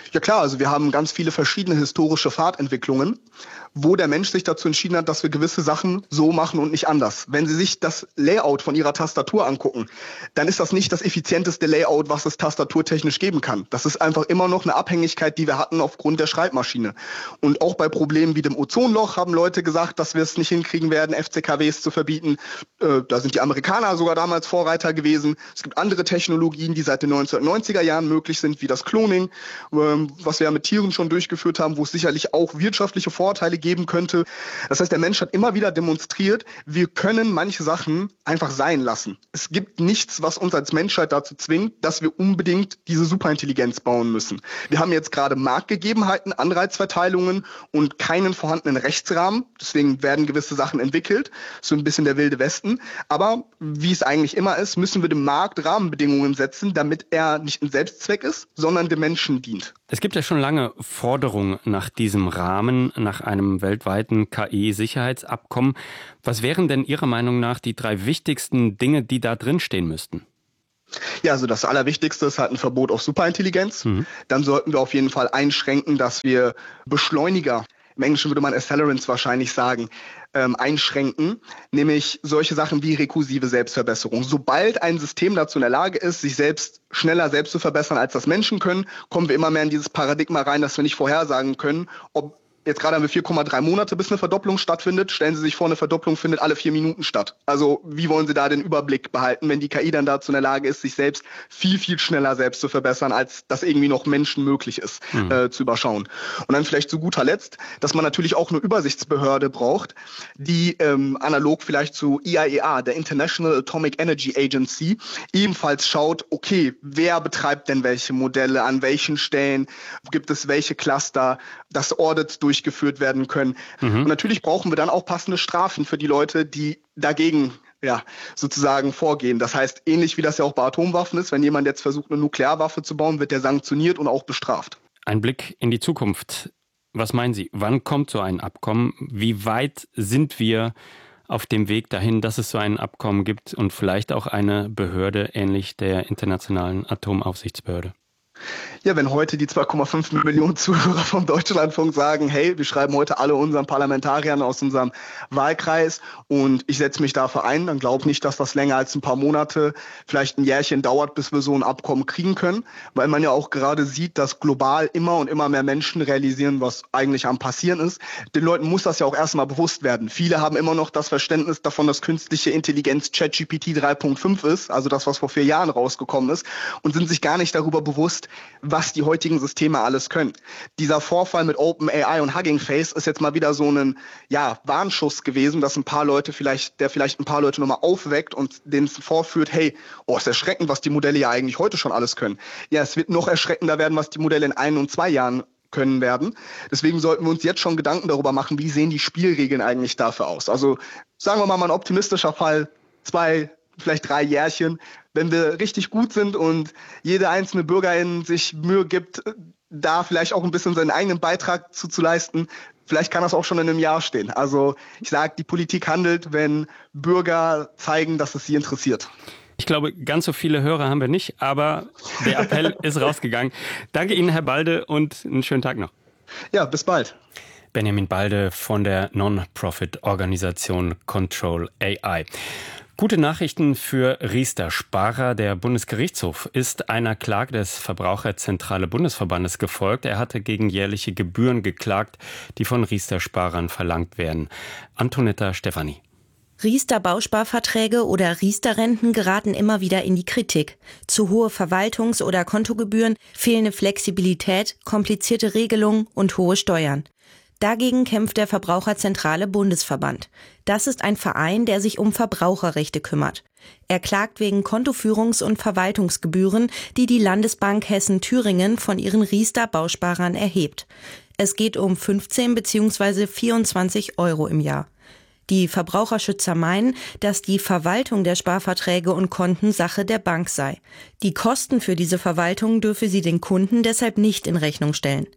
Speaker 17: Ja klar, also wir haben ganz viele verschiedene historische Pfadentwicklungen, wo der Mensch sich dazu entschieden hat, dass wir gewisse Sachen so machen und nicht anders. Wenn Sie sich das Layout von Ihrer Tastatur angucken, dann ist das nicht das effizienteste Layout, was es tastaturtechnisch geben kann. Das ist einfach immer noch eine Abhängigkeit, die wir hatten aufgrund der Schreibmaschine. Und auch bei Problemen wie dem Ozonloch haben Leute gesagt, dass wir es nicht hinkriegen werden, F C K Ws zu verbieten. Äh, da sind die Amerikaner sogar damals Vorreiter gewesen. Es gibt andere Technologien, die seit den neunzehnhundertneunziger Jahren möglich sind, wie das Cloning, ähm, was wir ja mit Tieren schon durchgeführt haben, wo es sicherlich auch wirtschaftliche Vorteile geben könnte. Das heißt, der Mensch hat immer wieder demonstriert, wir können manche Sachen einfach sein lassen. Es gibt nichts, was uns als Menschheit dazu zwingt, dass wir unbedingt diese Superintelligenz bauen müssen. Wir haben jetzt gerade Marktgegebenheiten, Anreizverteilungen und keinen vorhandenen Rechtsrahmen. Deswegen werden gewisse Sachen entwickelt. So ein bisschen der wilde Westen. Aber wie es eigentlich immer ist, müssen wir dem Markt Rahmenbedingungen setzen, damit er nicht ein Selbstzweck ist, sondern dem Menschen dient.
Speaker 10: Es gibt ja schon lange Forderungen nach diesem Rahmen, nach einem weltweiten K I-Sicherheitsabkommen. Was wären denn Ihrer Meinung nach die drei wichtigsten Dinge, die da drin stehen müssten?
Speaker 17: Ja, also das Allerwichtigste ist halt ein Verbot auf Superintelligenz. Mhm. Dann sollten wir auf jeden Fall einschränken, dass wir Beschleuniger, im Englischen würde man Accelerants wahrscheinlich sagen, ähm, einschränken, nämlich solche Sachen wie rekursive Selbstverbesserung. Sobald ein System dazu in der Lage ist, sich selbst schneller selbst zu verbessern, als das Menschen können, kommen wir immer mehr in dieses Paradigma rein, dass wir nicht vorhersagen können, ob jetzt gerade haben wir vier Komma drei Monate, bis eine Verdopplung stattfindet. Stellen Sie sich vor, eine Verdopplung findet alle vier Minuten statt. Also wie wollen Sie da den Überblick behalten, wenn die K I dann dazu in der Lage ist, sich selbst viel, viel schneller selbst zu verbessern, als das irgendwie noch Menschen möglich ist, mhm. äh, zu überschauen. Und dann vielleicht zu guter Letzt, dass man natürlich auch eine Übersichtsbehörde braucht, die ähm, analog vielleicht zu I A E A, der International Atomic Energy Agency, ebenfalls schaut, okay, wer betreibt denn welche Modelle, an welchen Stellen, gibt es welche Cluster, das Audit durch geführt werden können. Mhm. Und natürlich brauchen wir dann auch passende Strafen für die Leute, die dagegen ja sozusagen vorgehen. Das heißt, ähnlich wie das ja auch bei Atomwaffen ist, wenn jemand jetzt versucht, eine Nuklearwaffe zu bauen, wird der sanktioniert und auch bestraft.
Speaker 10: Ein Blick in die Zukunft. Was meinen Sie? Wann kommt so ein Abkommen? Wie weit sind wir auf dem Weg dahin, dass es so ein Abkommen gibt und vielleicht auch eine Behörde ähnlich der Internationalen Atomaufsichtsbehörde?
Speaker 17: Ja, wenn heute die zwei Komma fünf Millionen Zuhörer vom Deutschlandfunk sagen, hey, wir schreiben heute alle unseren Parlamentariern aus unserem Wahlkreis und ich setze mich dafür ein, dann glaube ich nicht, dass das länger als ein paar Monate, vielleicht ein Jährchen dauert, bis wir so ein Abkommen kriegen können, weil man ja auch gerade sieht, dass global immer und immer mehr Menschen realisieren, was eigentlich am Passieren ist. Den Leuten muss das ja auch erstmal bewusst werden. Viele haben immer noch das Verständnis davon, dass künstliche Intelligenz ChatGPT drei Punkt fünf ist, also das, was vor vier Jahren rausgekommen ist, und sind sich gar nicht darüber bewusst, was die heutigen Systeme alles können. Dieser Vorfall mit OpenAI und Hugging Face ist jetzt mal wieder so ein ja, Warnschuss gewesen, dass ein paar Leute vielleicht, der vielleicht ein paar Leute nochmal aufweckt und denen vorführt, hey, oh, ist erschreckend, was die Modelle ja eigentlich heute schon alles können. Ja, es wird noch erschreckender werden, was die Modelle in ein und zwei Jahren können werden. Deswegen sollten wir uns jetzt schon Gedanken darüber machen, wie sehen die Spielregeln eigentlich dafür aus. Also sagen wir mal, mal ein optimistischer Fall, zwei, vielleicht drei Jährchen, wenn wir richtig gut sind und jede einzelne Bürgerin sich Mühe gibt, da vielleicht auch ein bisschen seinen eigenen Beitrag zu, zu leisten, vielleicht kann das auch schon in einem Jahr stehen. Also ich sage, die Politik handelt, wenn Bürger zeigen, dass es sie interessiert.
Speaker 10: Ich glaube, ganz so viele Hörer haben wir nicht, aber der Appell ist rausgegangen. Danke Ihnen, Herr Balde, und einen schönen Tag noch.
Speaker 17: Ja, bis bald.
Speaker 10: Benjamin Balde von der Non-Profit-Organisation Control A I. Gute Nachrichten für Riester Sparer. Der Bundesgerichtshof ist einer Klage des Verbraucherzentrale Bundesverbandes gefolgt. Er hatte gegen jährliche Gebühren geklagt, die von Riester Sparern verlangt werden. Antonetta Stefani.
Speaker 19: Riester Bausparverträge oder Riester-Renten geraten immer wieder in die Kritik. Zu hohe Verwaltungs- oder Kontogebühren, fehlende Flexibilität, komplizierte Regelungen und hohe Steuern. Dagegen kämpft der Verbraucherzentrale Bundesverband. Das ist ein Verein, der sich um Verbraucherrechte kümmert. Er klagt wegen Kontoführungs- und Verwaltungsgebühren, die die Landesbank Hessen-Thüringen von ihren Riester-Bausparern erhebt. Es geht um fünfzehn bzw. vierundzwanzig Euro im Jahr. Die Verbraucherschützer meinen, dass die Verwaltung der Sparverträge und Konten Sache der Bank sei. Die Kosten für diese Verwaltung dürfe sie den Kunden deshalb nicht in Rechnung stellen.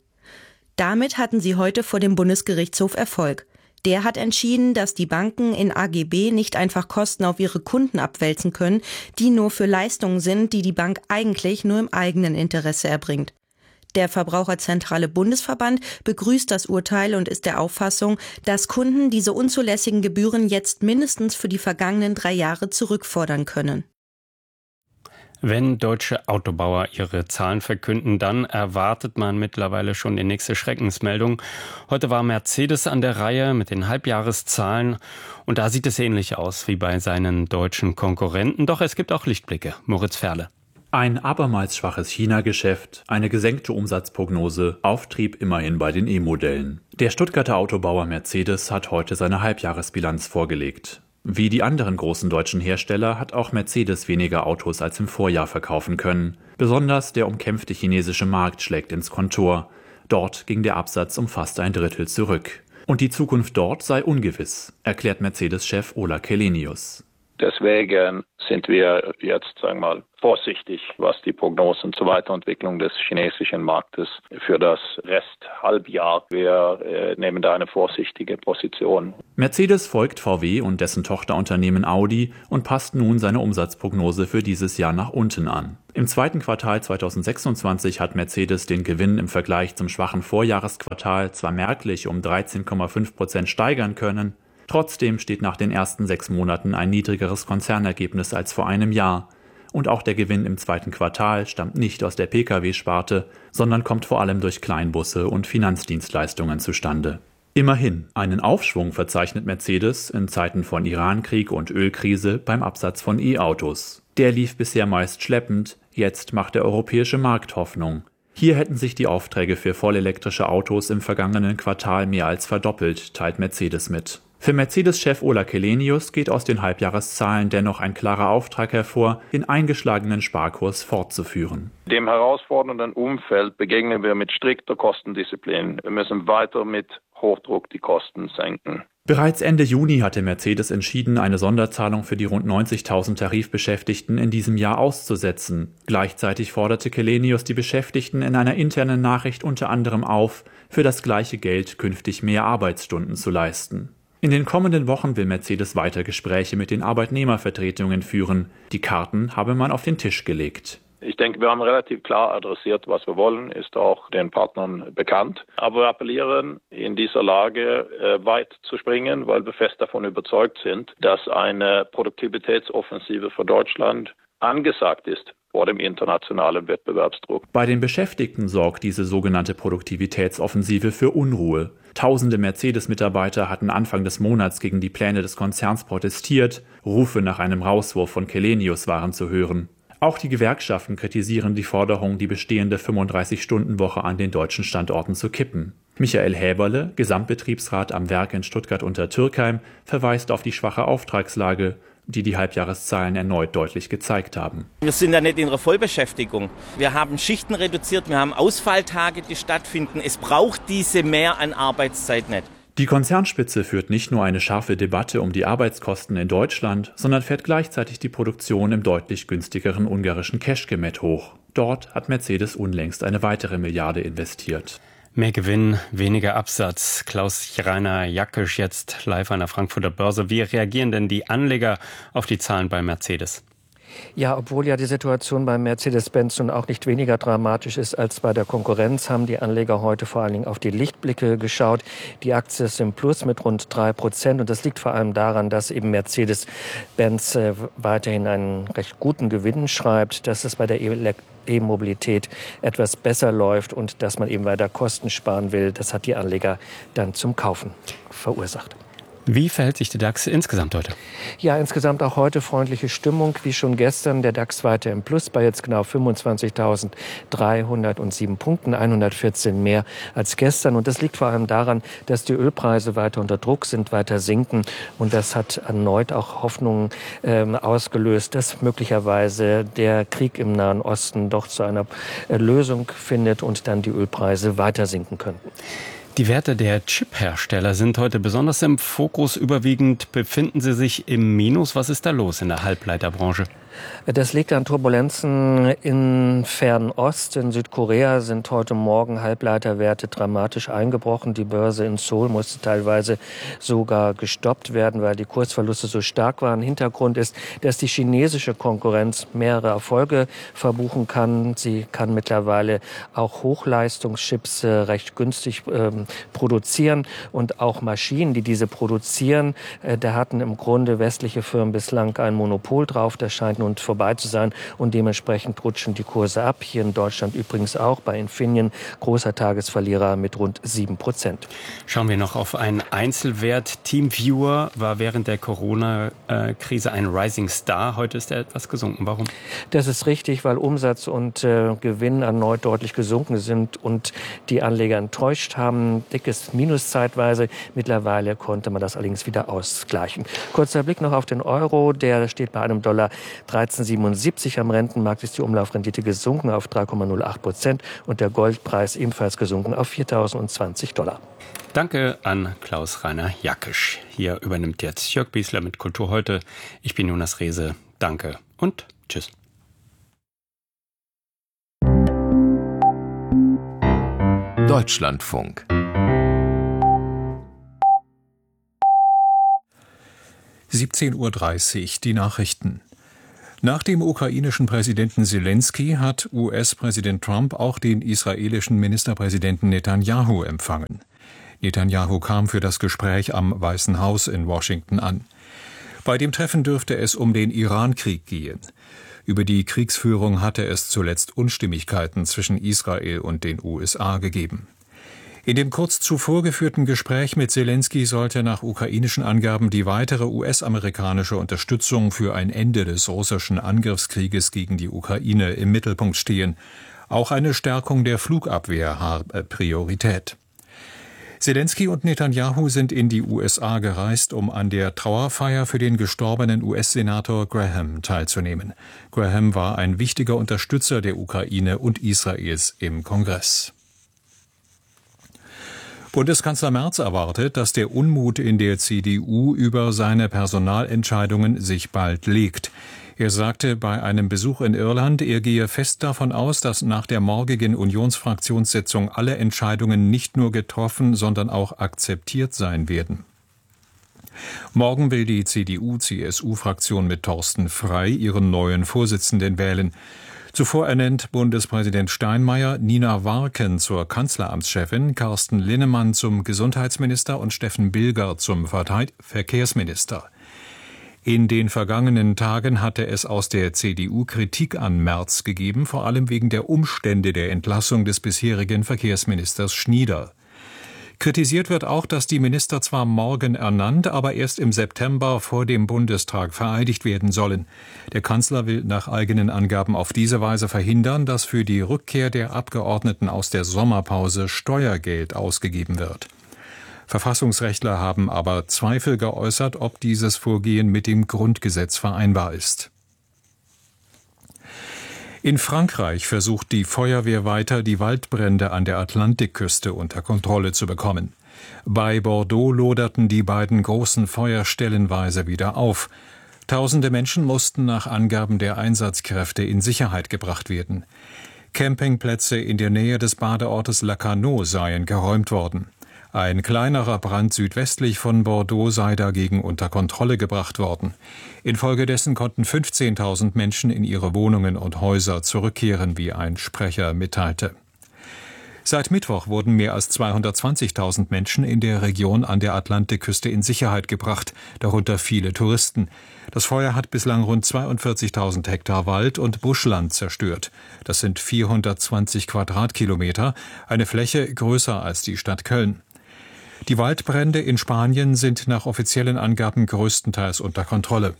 Speaker 19: Damit hatten sie heute vor dem Bundesgerichtshof Erfolg. Der hat entschieden, dass die Banken in A G B nicht einfach Kosten auf ihre Kunden abwälzen können, die nur für Leistungen sind, die die Bank eigentlich nur im eigenen Interesse erbringt. Der Verbraucherzentrale Bundesverband begrüßt das Urteil und ist der Auffassung, dass Kunden diese unzulässigen Gebühren jetzt mindestens für die vergangenen drei Jahre zurückfordern können.
Speaker 10: Wenn deutsche Autobauer ihre Zahlen verkünden, dann erwartet man mittlerweile schon die nächste Schreckensmeldung. Heute war Mercedes an der Reihe mit den Halbjahreszahlen und da sieht es ähnlich aus wie bei seinen deutschen Konkurrenten. Doch es gibt auch Lichtblicke. Moritz Ferle.
Speaker 20: Ein abermals schwaches China-Geschäft, eine gesenkte Umsatzprognose, Auftrieb immerhin bei den E-Modellen. Der Stuttgarter Autobauer Mercedes hat heute seine Halbjahresbilanz vorgelegt. Wie die anderen großen deutschen Hersteller hat auch Mercedes weniger Autos als im Vorjahr verkaufen können. Besonders der umkämpfte chinesische Markt schlägt ins Kontor. Dort ging der Absatz um fast ein Drittel zurück. Und die Zukunft dort sei ungewiss, erklärt Mercedes-Chef Ola Källenius.
Speaker 21: Deswegen sind wir jetzt, sagen wir mal, vorsichtig, was die Prognosen zur Weiterentwicklung des chinesischen Marktes für das Resthalbjahr. Wir äh, nehmen da eine vorsichtige Position.
Speaker 20: Mercedes folgt V W und dessen Tochterunternehmen Audi und passt nun seine Umsatzprognose für dieses Jahr nach unten an. Im zweiten Quartal zweitausendsechsundzwanzig hat Mercedes den Gewinn im Vergleich zum schwachen Vorjahresquartal zwar merklich um dreizehn Komma fünf Prozent steigern können, trotzdem steht nach den ersten sechs Monaten ein niedrigeres Konzernergebnis als vor einem Jahr. Und auch der Gewinn im zweiten Quartal stammt nicht aus der Pkw-Sparte, sondern kommt vor allem durch Kleinbusse und Finanzdienstleistungen zustande. Immerhin, einen Aufschwung verzeichnet Mercedes in Zeiten von Irankrieg und Ölkrise beim Absatz von E-Autos. Der lief bisher meist schleppend, jetzt macht der europäische Markt Hoffnung. Hier hätten sich die Aufträge für vollelektrische Autos im vergangenen Quartal mehr als verdoppelt, teilt Mercedes mit. Für Mercedes-Chef Ola Källenius geht aus den Halbjahreszahlen dennoch ein klarer Auftrag hervor, den eingeschlagenen Sparkurs fortzuführen.
Speaker 21: Dem herausfordernden Umfeld begegnen wir mit strikter Kostendisziplin. Wir müssen weiter mit Hochdruck die Kosten senken.
Speaker 20: Bereits Ende Juni hatte Mercedes entschieden, eine Sonderzahlung für die rund neunzigtausend Tarifbeschäftigten in diesem Jahr auszusetzen. Gleichzeitig forderte Källenius die Beschäftigten in einer internen Nachricht unter anderem auf, für das gleiche Geld künftig mehr Arbeitsstunden zu leisten. In den kommenden Wochen will Mercedes weiter Gespräche mit den Arbeitnehmervertretungen führen. Die Karten habe man auf den Tisch gelegt.
Speaker 21: Ich denke, wir haben relativ klar adressiert, was wir wollen, ist auch den Partnern bekannt. Aber wir appellieren, in dieser Lage äh, weit zu springen, weil wir fest davon überzeugt sind, dass eine Produktivitätsoffensive für Deutschland angesagt ist vor dem internationalen Wettbewerbsdruck.
Speaker 20: Bei den Beschäftigten sorgt diese sogenannte Produktivitätsoffensive für Unruhe. Tausende Mercedes-Mitarbeiter hatten Anfang des Monats gegen die Pläne des Konzerns protestiert. Rufe nach einem Rauswurf von Källenius waren zu hören. Auch die Gewerkschaften kritisieren die Forderung, die bestehende fünfunddreißig-Stunden-Woche an den deutschen Standorten zu kippen. Michael Häberle, Gesamtbetriebsrat am Werk in Stuttgart-Untertürkheim, verweist auf die schwache Auftragslage, die die Halbjahreszahlen erneut deutlich gezeigt haben.
Speaker 22: Wir sind ja nicht in einer Vollbeschäftigung. Wir haben Schichten reduziert, wir haben Ausfalltage, die stattfinden. Es braucht diese mehr an Arbeitszeit nicht.
Speaker 20: Die Konzernspitze führt nicht nur eine scharfe Debatte um die Arbeitskosten in Deutschland, sondern fährt gleichzeitig die Produktion im deutlich günstigeren ungarischen Kecskemét hoch. Dort hat Mercedes unlängst eine weitere Milliarde investiert.
Speaker 10: Mehr Gewinn, weniger Absatz. Klaus-Rainer Jackisch jetzt live an der Frankfurter Börse. Wie reagieren denn die Anleger auf die Zahlen bei Mercedes?
Speaker 23: Ja, obwohl ja die Situation bei Mercedes-Benz nun auch nicht weniger dramatisch ist als bei der Konkurrenz, haben die Anleger heute vor allen Dingen auf die Lichtblicke geschaut. Die Aktie ist im Plus mit rund drei Prozent und das liegt vor allem daran, dass eben Mercedes-Benz äh, weiterhin einen recht guten Gewinn schreibt, dass es bei der E-Mobilität etwas besser läuft und dass man eben weiter Kosten sparen will. Das hat die Anleger dann zum Kaufen verursacht.
Speaker 10: Wie verhält sich der DAX insgesamt heute?
Speaker 23: Ja, insgesamt auch heute freundliche Stimmung, wie schon gestern. Der DAX weiter im Plus bei jetzt genau fünfundzwanzigtausenddreihundertsieben Punkten, hundertvierzehn mehr als gestern. Und das liegt vor allem daran, dass die Ölpreise weiter unter Druck sind, weiter sinken. Und das hat erneut auch Hoffnungen ähm, ausgelöst, dass möglicherweise der Krieg im Nahen Osten doch zu einer äh, Lösung findet und dann die Ölpreise weiter sinken könnten.
Speaker 10: Die Werte der Chip-Hersteller sind heute besonders im Fokus. Überwiegend befinden sie sich im Minus. Was ist da los in der Halbleiterbranche?
Speaker 23: Das liegt an Turbulenzen in Fernost. In Südkorea sind heute Morgen Halbleiterwerte dramatisch eingebrochen. Die Börse in Seoul musste teilweise sogar gestoppt werden, weil die Kursverluste so stark waren. Hintergrund ist, dass die chinesische Konkurrenz mehrere Erfolge verbuchen kann. Sie kann mittlerweile auch Hochleistungschips äh, recht günstig äh, produzieren und auch Maschinen, die diese produzieren. Äh, da hatten im Grunde westliche Firmen bislang ein Monopol drauf. Das scheint nun vorbei zu sein und dementsprechend rutschen die Kurse ab. Hier in Deutschland übrigens auch bei Infineon, großer Tagesverlierer mit rund sieben Prozent.
Speaker 10: Schauen wir noch auf einen Einzelwert. TeamViewer war während der Corona-Krise ein Rising Star. Heute ist er etwas gesunken. Warum?
Speaker 23: Das ist richtig, weil Umsatz und äh, Gewinn erneut deutlich gesunken sind und die Anleger enttäuscht haben. Dickes Minus zeitweise. Mittlerweile konnte man das allerdings wieder ausgleichen. Kurzer Blick noch auf den Euro. Der steht bei einem Dollar dreizehn Komma siebenundsiebzig. Am Rentenmarkt ist die Umlaufrendite gesunken auf drei Komma null acht Prozent und der Goldpreis ebenfalls gesunken auf viertausendzwanzig Dollar.
Speaker 10: Danke an Klaus-Rainer Jackisch. Hier übernimmt jetzt Jörg Biesler mit Kultur heute. Ich bin Jonas Rehse. Danke und tschüss.
Speaker 8: Deutschlandfunk.
Speaker 9: siebzehn Uhr dreißig, die Nachrichten. Nach dem ukrainischen Präsidenten Selensky hat U S-Präsident Trump auch den israelischen Ministerpräsidenten Netanyahu empfangen. Netanyahu kam für das Gespräch am Weißen Haus in Washington an. Bei dem Treffen dürfte es um den Iran-Krieg gehen. Über die Kriegsführung hatte es zuletzt Unstimmigkeiten zwischen Israel und den U S A gegeben. In dem kurz zuvor geführten Gespräch mit Selensky sollte nach ukrainischen Angaben die weitere U S-amerikanische Unterstützung für ein Ende des russischen Angriffskrieges gegen die Ukraine im Mittelpunkt stehen. Auch eine Stärkung der Flugabwehr habe Priorität. Selensky und Netanyahu sind in die U S A gereist, um an der Trauerfeier für den gestorbenen U S-Senator Graham teilzunehmen. Graham war ein wichtiger Unterstützer der Ukraine und Israels im Kongress. Bundeskanzler Merz erwartet, dass der Unmut in der C D U über seine Personalentscheidungen sich bald legt. Er sagte bei einem Besuch in Irland, er gehe fest davon aus, dass nach der morgigen Unionsfraktionssitzung alle Entscheidungen nicht nur getroffen, sondern auch akzeptiert sein werden. Morgen will die C D U-C S U-Fraktion mit Thorsten Frey ihren neuen Vorsitzenden wählen. Zuvor ernennt Bundespräsident Steinmeier Nina Warken zur Kanzleramtschefin, Carsten Linnemann zum Gesundheitsminister und Steffen Bilger zum Verkehrsminister. In den vergangenen Tagen hatte es aus der C D U Kritik an Merz gegeben, vor allem wegen der Umstände der Entlassung des bisherigen Verkehrsministers Schnieder. Kritisiert wird auch, dass die Minister zwar morgen ernannt, aber erst im September vor dem Bundestag vereidigt werden sollen. Der Kanzler will nach eigenen Angaben auf diese Weise verhindern, dass für die Rückkehr der Abgeordneten aus der Sommerpause Steuergeld ausgegeben wird. Verfassungsrechtler haben aber Zweifel geäußert, ob dieses Vorgehen mit dem Grundgesetz vereinbar ist. In Frankreich versucht die Feuerwehr weiter, die Waldbrände an der Atlantikküste unter Kontrolle zu bekommen. Bei Bordeaux loderten die beiden großen Feuer stellenweise wieder auf. Tausende Menschen mussten nach Angaben der Einsatzkräfte in Sicherheit gebracht werden. Campingplätze in der Nähe des Badeortes Lacanau seien geräumt worden. Ein kleinerer Brand südwestlich von Bordeaux sei dagegen unter Kontrolle gebracht worden. Infolgedessen konnten fünfzehntausend Menschen in ihre Wohnungen und Häuser zurückkehren, wie ein Sprecher mitteilte. Seit Mittwoch wurden mehr als zweihundertzwanzigtausend Menschen in der Region an der Atlantikküste in Sicherheit gebracht, darunter viele Touristen. Das Feuer hat bislang rund zweiundvierzigtausend Hektar Wald und Buschland zerstört. Das sind vierhundertzwanzig Quadratkilometer, eine Fläche größer als die Stadt Köln. Die Waldbrände in Spanien sind nach offiziellen Angaben größtenteils unter Kontrolle.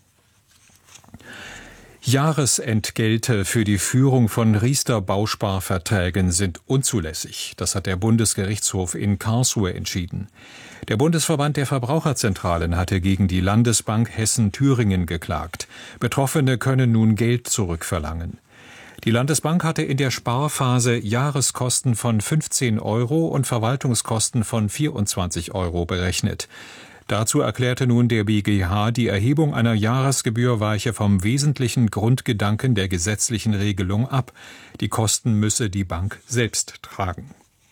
Speaker 9: Jahresentgelte für die Führung von Riester-Bausparverträgen sind unzulässig. Das hat der Bundesgerichtshof in Karlsruhe entschieden. Der Bundesverband der Verbraucherzentralen hatte gegen die Landesbank Hessen-Thüringen geklagt. Betroffene können nun Geld zurückverlangen. Die Landesbank hatte in der Sparphase Jahreskosten von fünfzehn Euro und Verwaltungskosten von vierundzwanzig Euro berechnet. Dazu erklärte nun der B G H, die Erhebung einer Jahresgebühr weiche vom wesentlichen Grundgedanken der gesetzlichen Regelung ab. Die Kosten müsse die Bank selbst tragen.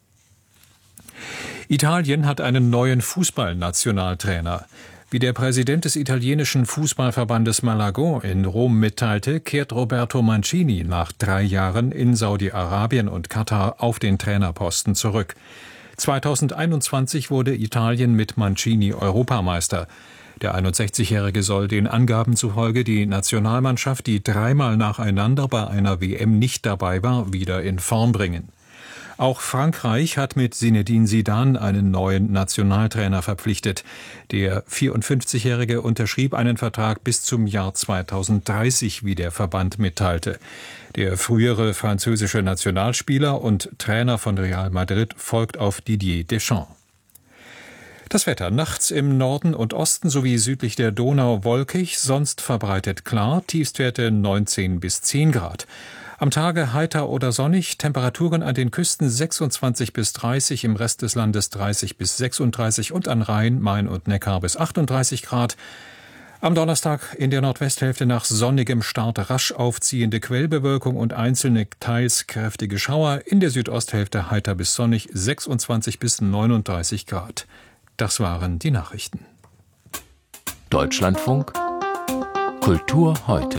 Speaker 9: Italien hat einen neuen Fußballnationaltrainer. Wie der Präsident des italienischen Fußballverbandes Malagon in Rom mitteilte, kehrt Roberto Mancini nach drei Jahren in Saudi-Arabien und Katar auf den Trainerposten zurück. zweitausendeinundzwanzig wurde Italien mit Mancini Europameister. Der einundsechzigjährige soll den Angaben zufolge die Nationalmannschaft, die dreimal nacheinander bei einer W M nicht dabei war, wieder in Form bringen. Auch Frankreich hat mit Zinedine Zidane einen neuen Nationaltrainer verpflichtet. Der vierundfünfzigjährige unterschrieb einen Vertrag bis zum Jahr zweitausenddreißig, wie der Verband mitteilte. Der frühere französische Nationalspieler und Trainer von Real Madrid folgt auf Didier Deschamps. Das Wetter nachts im Norden und Osten sowie südlich der Donau wolkig, sonst verbreitet klar, Tiefstwerte neunzehn bis zehn Grad. Am Tage heiter oder sonnig, Temperaturen an den Küsten sechsundzwanzig bis dreißig, im Rest des Landes dreißig bis sechsunddreißig und an Rhein, Main und Neckar bis achtunddreißig Grad. Am Donnerstag in der Nordwesthälfte nach sonnigem Start rasch aufziehende Quellbewölkung und einzelne teils kräftige Schauer, in der Südosthälfte heiter bis sonnig sechsundzwanzig bis neununddreißig Grad. Das waren die Nachrichten.
Speaker 8: Deutschlandfunk Kultur heute.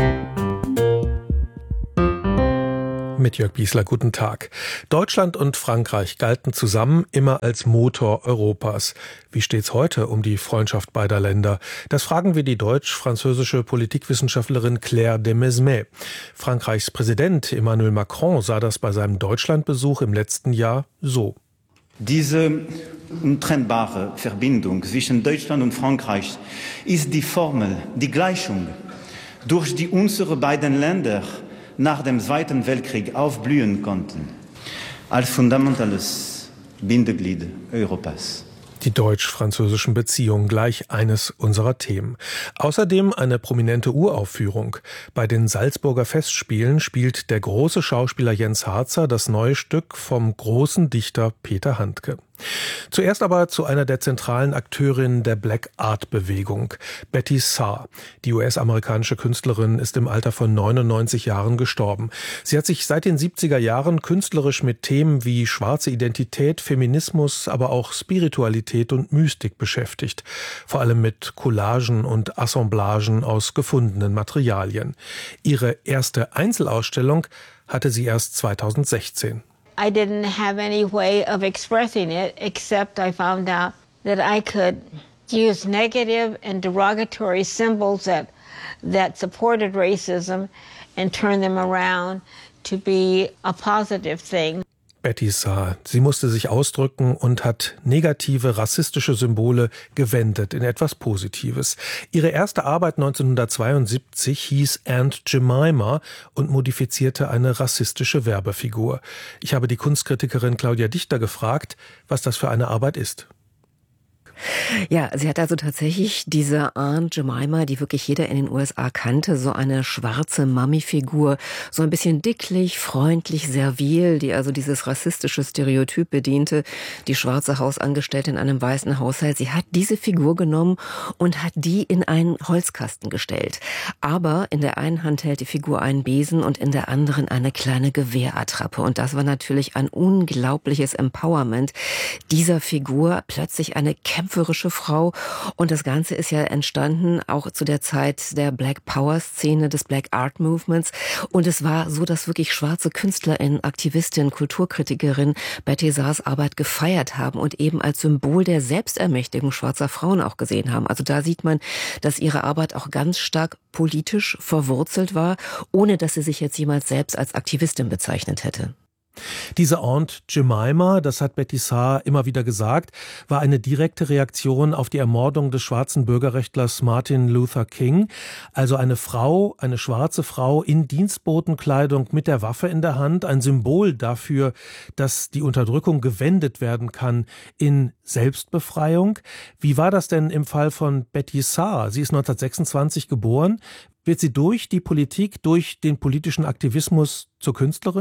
Speaker 2: Mit Jörg Biesler, guten Tag. Deutschland und Frankreich galten zusammen immer als Motor Europas. Wie steht's heute um die Freundschaft beider Länder? Das fragen wir die deutsch-französische Politikwissenschaftlerin Claire de Mesmet. Frankreichs Präsident Emmanuel Macron sah das bei seinem Deutschlandbesuch im letzten Jahr so.
Speaker 4: Diese untrennbare Verbindung zwischen Deutschland und Frankreich ist die Formel, die Gleichung, durch die unsere beiden Länder nach dem Zweiten Weltkrieg aufblühen konnten, als fundamentales Bindeglied Europas.
Speaker 2: Die deutsch-französischen Beziehungen, gleich eines unserer Themen. Außerdem eine prominente Uraufführung. Bei den Salzburger Festspielen spielt der große Schauspieler Jens Harzer das neue Stück vom großen Dichter Peter Handke. Zuerst aber zu einer der zentralen Akteurinnen der Black Art Bewegung, Betty Saar. Die U S-amerikanische Künstlerin ist im Alter von neunundneunzig Jahren gestorben. Sie hat sich seit den siebziger Jahren künstlerisch mit Themen wie schwarze Identität, Feminismus, aber auch Spiritualität und Mystik beschäftigt. Vor allem mit Collagen und Assemblagen aus gefundenen Materialien. Ihre erste Einzelausstellung hatte sie erst zweitausendsechzehn.
Speaker 5: I didn't have any way of expressing it, except I found out that I could use negative and derogatory symbols that, that supported racism and turn them around to be a positive thing.
Speaker 2: Betty Saar. Sie musste sich ausdrücken und hat negative rassistische Symbole gewendet in etwas Positives. Ihre erste Arbeit neunzehnhundertzweiundsiebzig hieß Aunt Jemima und modifizierte eine rassistische Werbefigur. Ich habe die Kunstkritikerin Claudia Dichter gefragt, was das für eine Arbeit ist.
Speaker 24: Ja, sie hat also tatsächlich diese Aunt Jemima, die wirklich jeder in den U S A kannte, so eine schwarze Mami-Figur, so ein bisschen dicklich, freundlich, servil, die also dieses rassistische Stereotyp bediente, die schwarze Hausangestellte in einem weißen Haushalt. Sie hat diese Figur genommen und hat die in einen Holzkasten gestellt. Aber in der einen Hand hält die Figur einen Besen und in der anderen eine kleine Gewehrattrappe. Und das war natürlich ein unglaubliches Empowerment dieser Figur, plötzlich eine kämpferische Frau. Und das Ganze ist ja entstanden auch zu der Zeit der Black Power Szene, des Black Art Movements. Und es war so, dass wirklich schwarze KünstlerInnen, Aktivistinnen, Kulturkritikerinnen Betty Saars Arbeit gefeiert haben und eben als Symbol der Selbstermächtigung schwarzer Frauen auch gesehen haben. Also da sieht man, dass ihre Arbeit auch ganz stark politisch verwurzelt war, ohne dass sie sich jetzt jemals selbst als Aktivistin bezeichnet hätte.
Speaker 2: Diese Aunt Jemima, das hat Betty Saar immer wieder gesagt, war eine direkte Reaktion auf die Ermordung des schwarzen Bürgerrechtlers Martin Luther King. Also eine Frau, eine schwarze Frau in Dienstbotenkleidung mit der Waffe in der Hand, ein Symbol dafür, dass die Unterdrückung gewendet werden kann in Selbstbefreiung. Wie war das denn im Fall von Betty Saar? Sie ist neunzehnhundertsechsundzwanzig geboren. Wird sie durch die Politik, durch den politischen Aktivismus zur Künstlerin?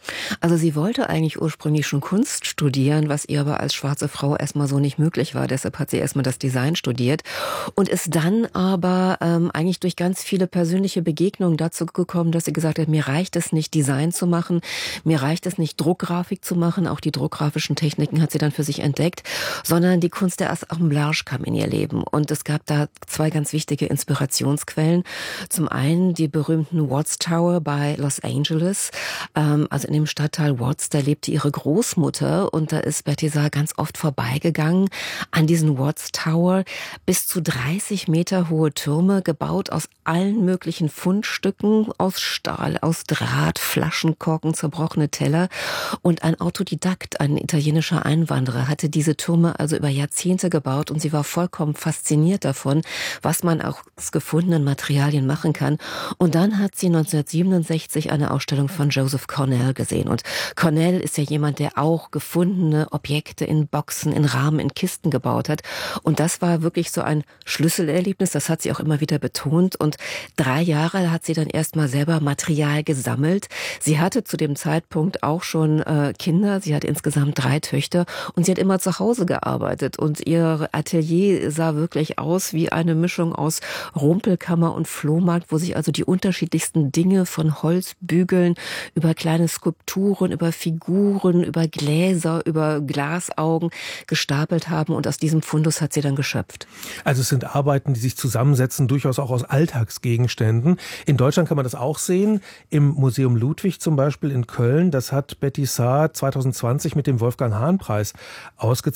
Speaker 24: Also sie wollte eigentlich ursprünglich schon Kunst studieren, was ihr aber als schwarze Frau erstmal so nicht möglich war. Deshalb hat sie erstmal das Design studiert und ist dann aber ähm, eigentlich durch ganz viele persönliche Begegnungen dazu gekommen, dass sie gesagt hat, mir reicht es nicht, Design zu machen, mir reicht es nicht, Druckgrafik zu machen, auch die druckgrafischen Techniken hat sie dann für sich entdeckt, sondern die Kunst der Assemblage kam in ihr Leben. Und es gab da zwei ganz wichtige Inspirationsquellen. Zum einen die berühmten Watts Tower bei Los Angeles, ähm, also in dem Stadtteil Watts, da lebte ihre Großmutter und da ist Betty Saar ganz oft vorbeigegangen an diesen Watts Tower. Bis zu dreißig Meter hohe Türme, gebaut aus allen möglichen Fundstücken, aus Stahl, aus Draht, Flaschenkorken, zerbrochene Teller. Und ein Autodidakt, ein italienischer Einwanderer, hatte diese Türme also über Jahrzehnte gebaut und sie war vollkommen fasziniert davon, was man auch aus gefundenen Materialien machen kann. Und dann hat sie neunzehnhundertsiebenundsechzig eine Ausstellung von Joseph Cornell gesehen. Und Cornell ist ja jemand, der auch gefundene Objekte in Boxen, in Rahmen, in Kisten gebaut hat. Und das war wirklich so ein Schlüsselerlebnis, das hat sie auch immer wieder betont. Und drei Jahre hat sie dann erstmal selber Material gesammelt. Sie hatte zu dem Zeitpunkt auch schon äh, Kinder, sie hat insgesamt drei Töchter und sie hat immer zu Hause gearbeitet. Und ihr Atelier sah wirklich aus wie eine Mischung aus Rumpelkammer und Flohmarkt, wo sich also die unterschiedlichsten Dinge von Holzbügeln über kleine Skulpturen, über Figuren, über Gläser, über Glasaugen gestapelt haben und aus diesem Fundus hat sie dann geschöpft.
Speaker 2: Also es sind Arbeiten, die sich zusammensetzen, durchaus auch aus Alltagsgegenständen. In Deutschland kann man das auch sehen, im Museum Ludwig zum Beispiel in Köln. Das hat Betty Saar zwanzig zwanzig mit dem Wolfgang-Hahn-Preis ausgezeichnet.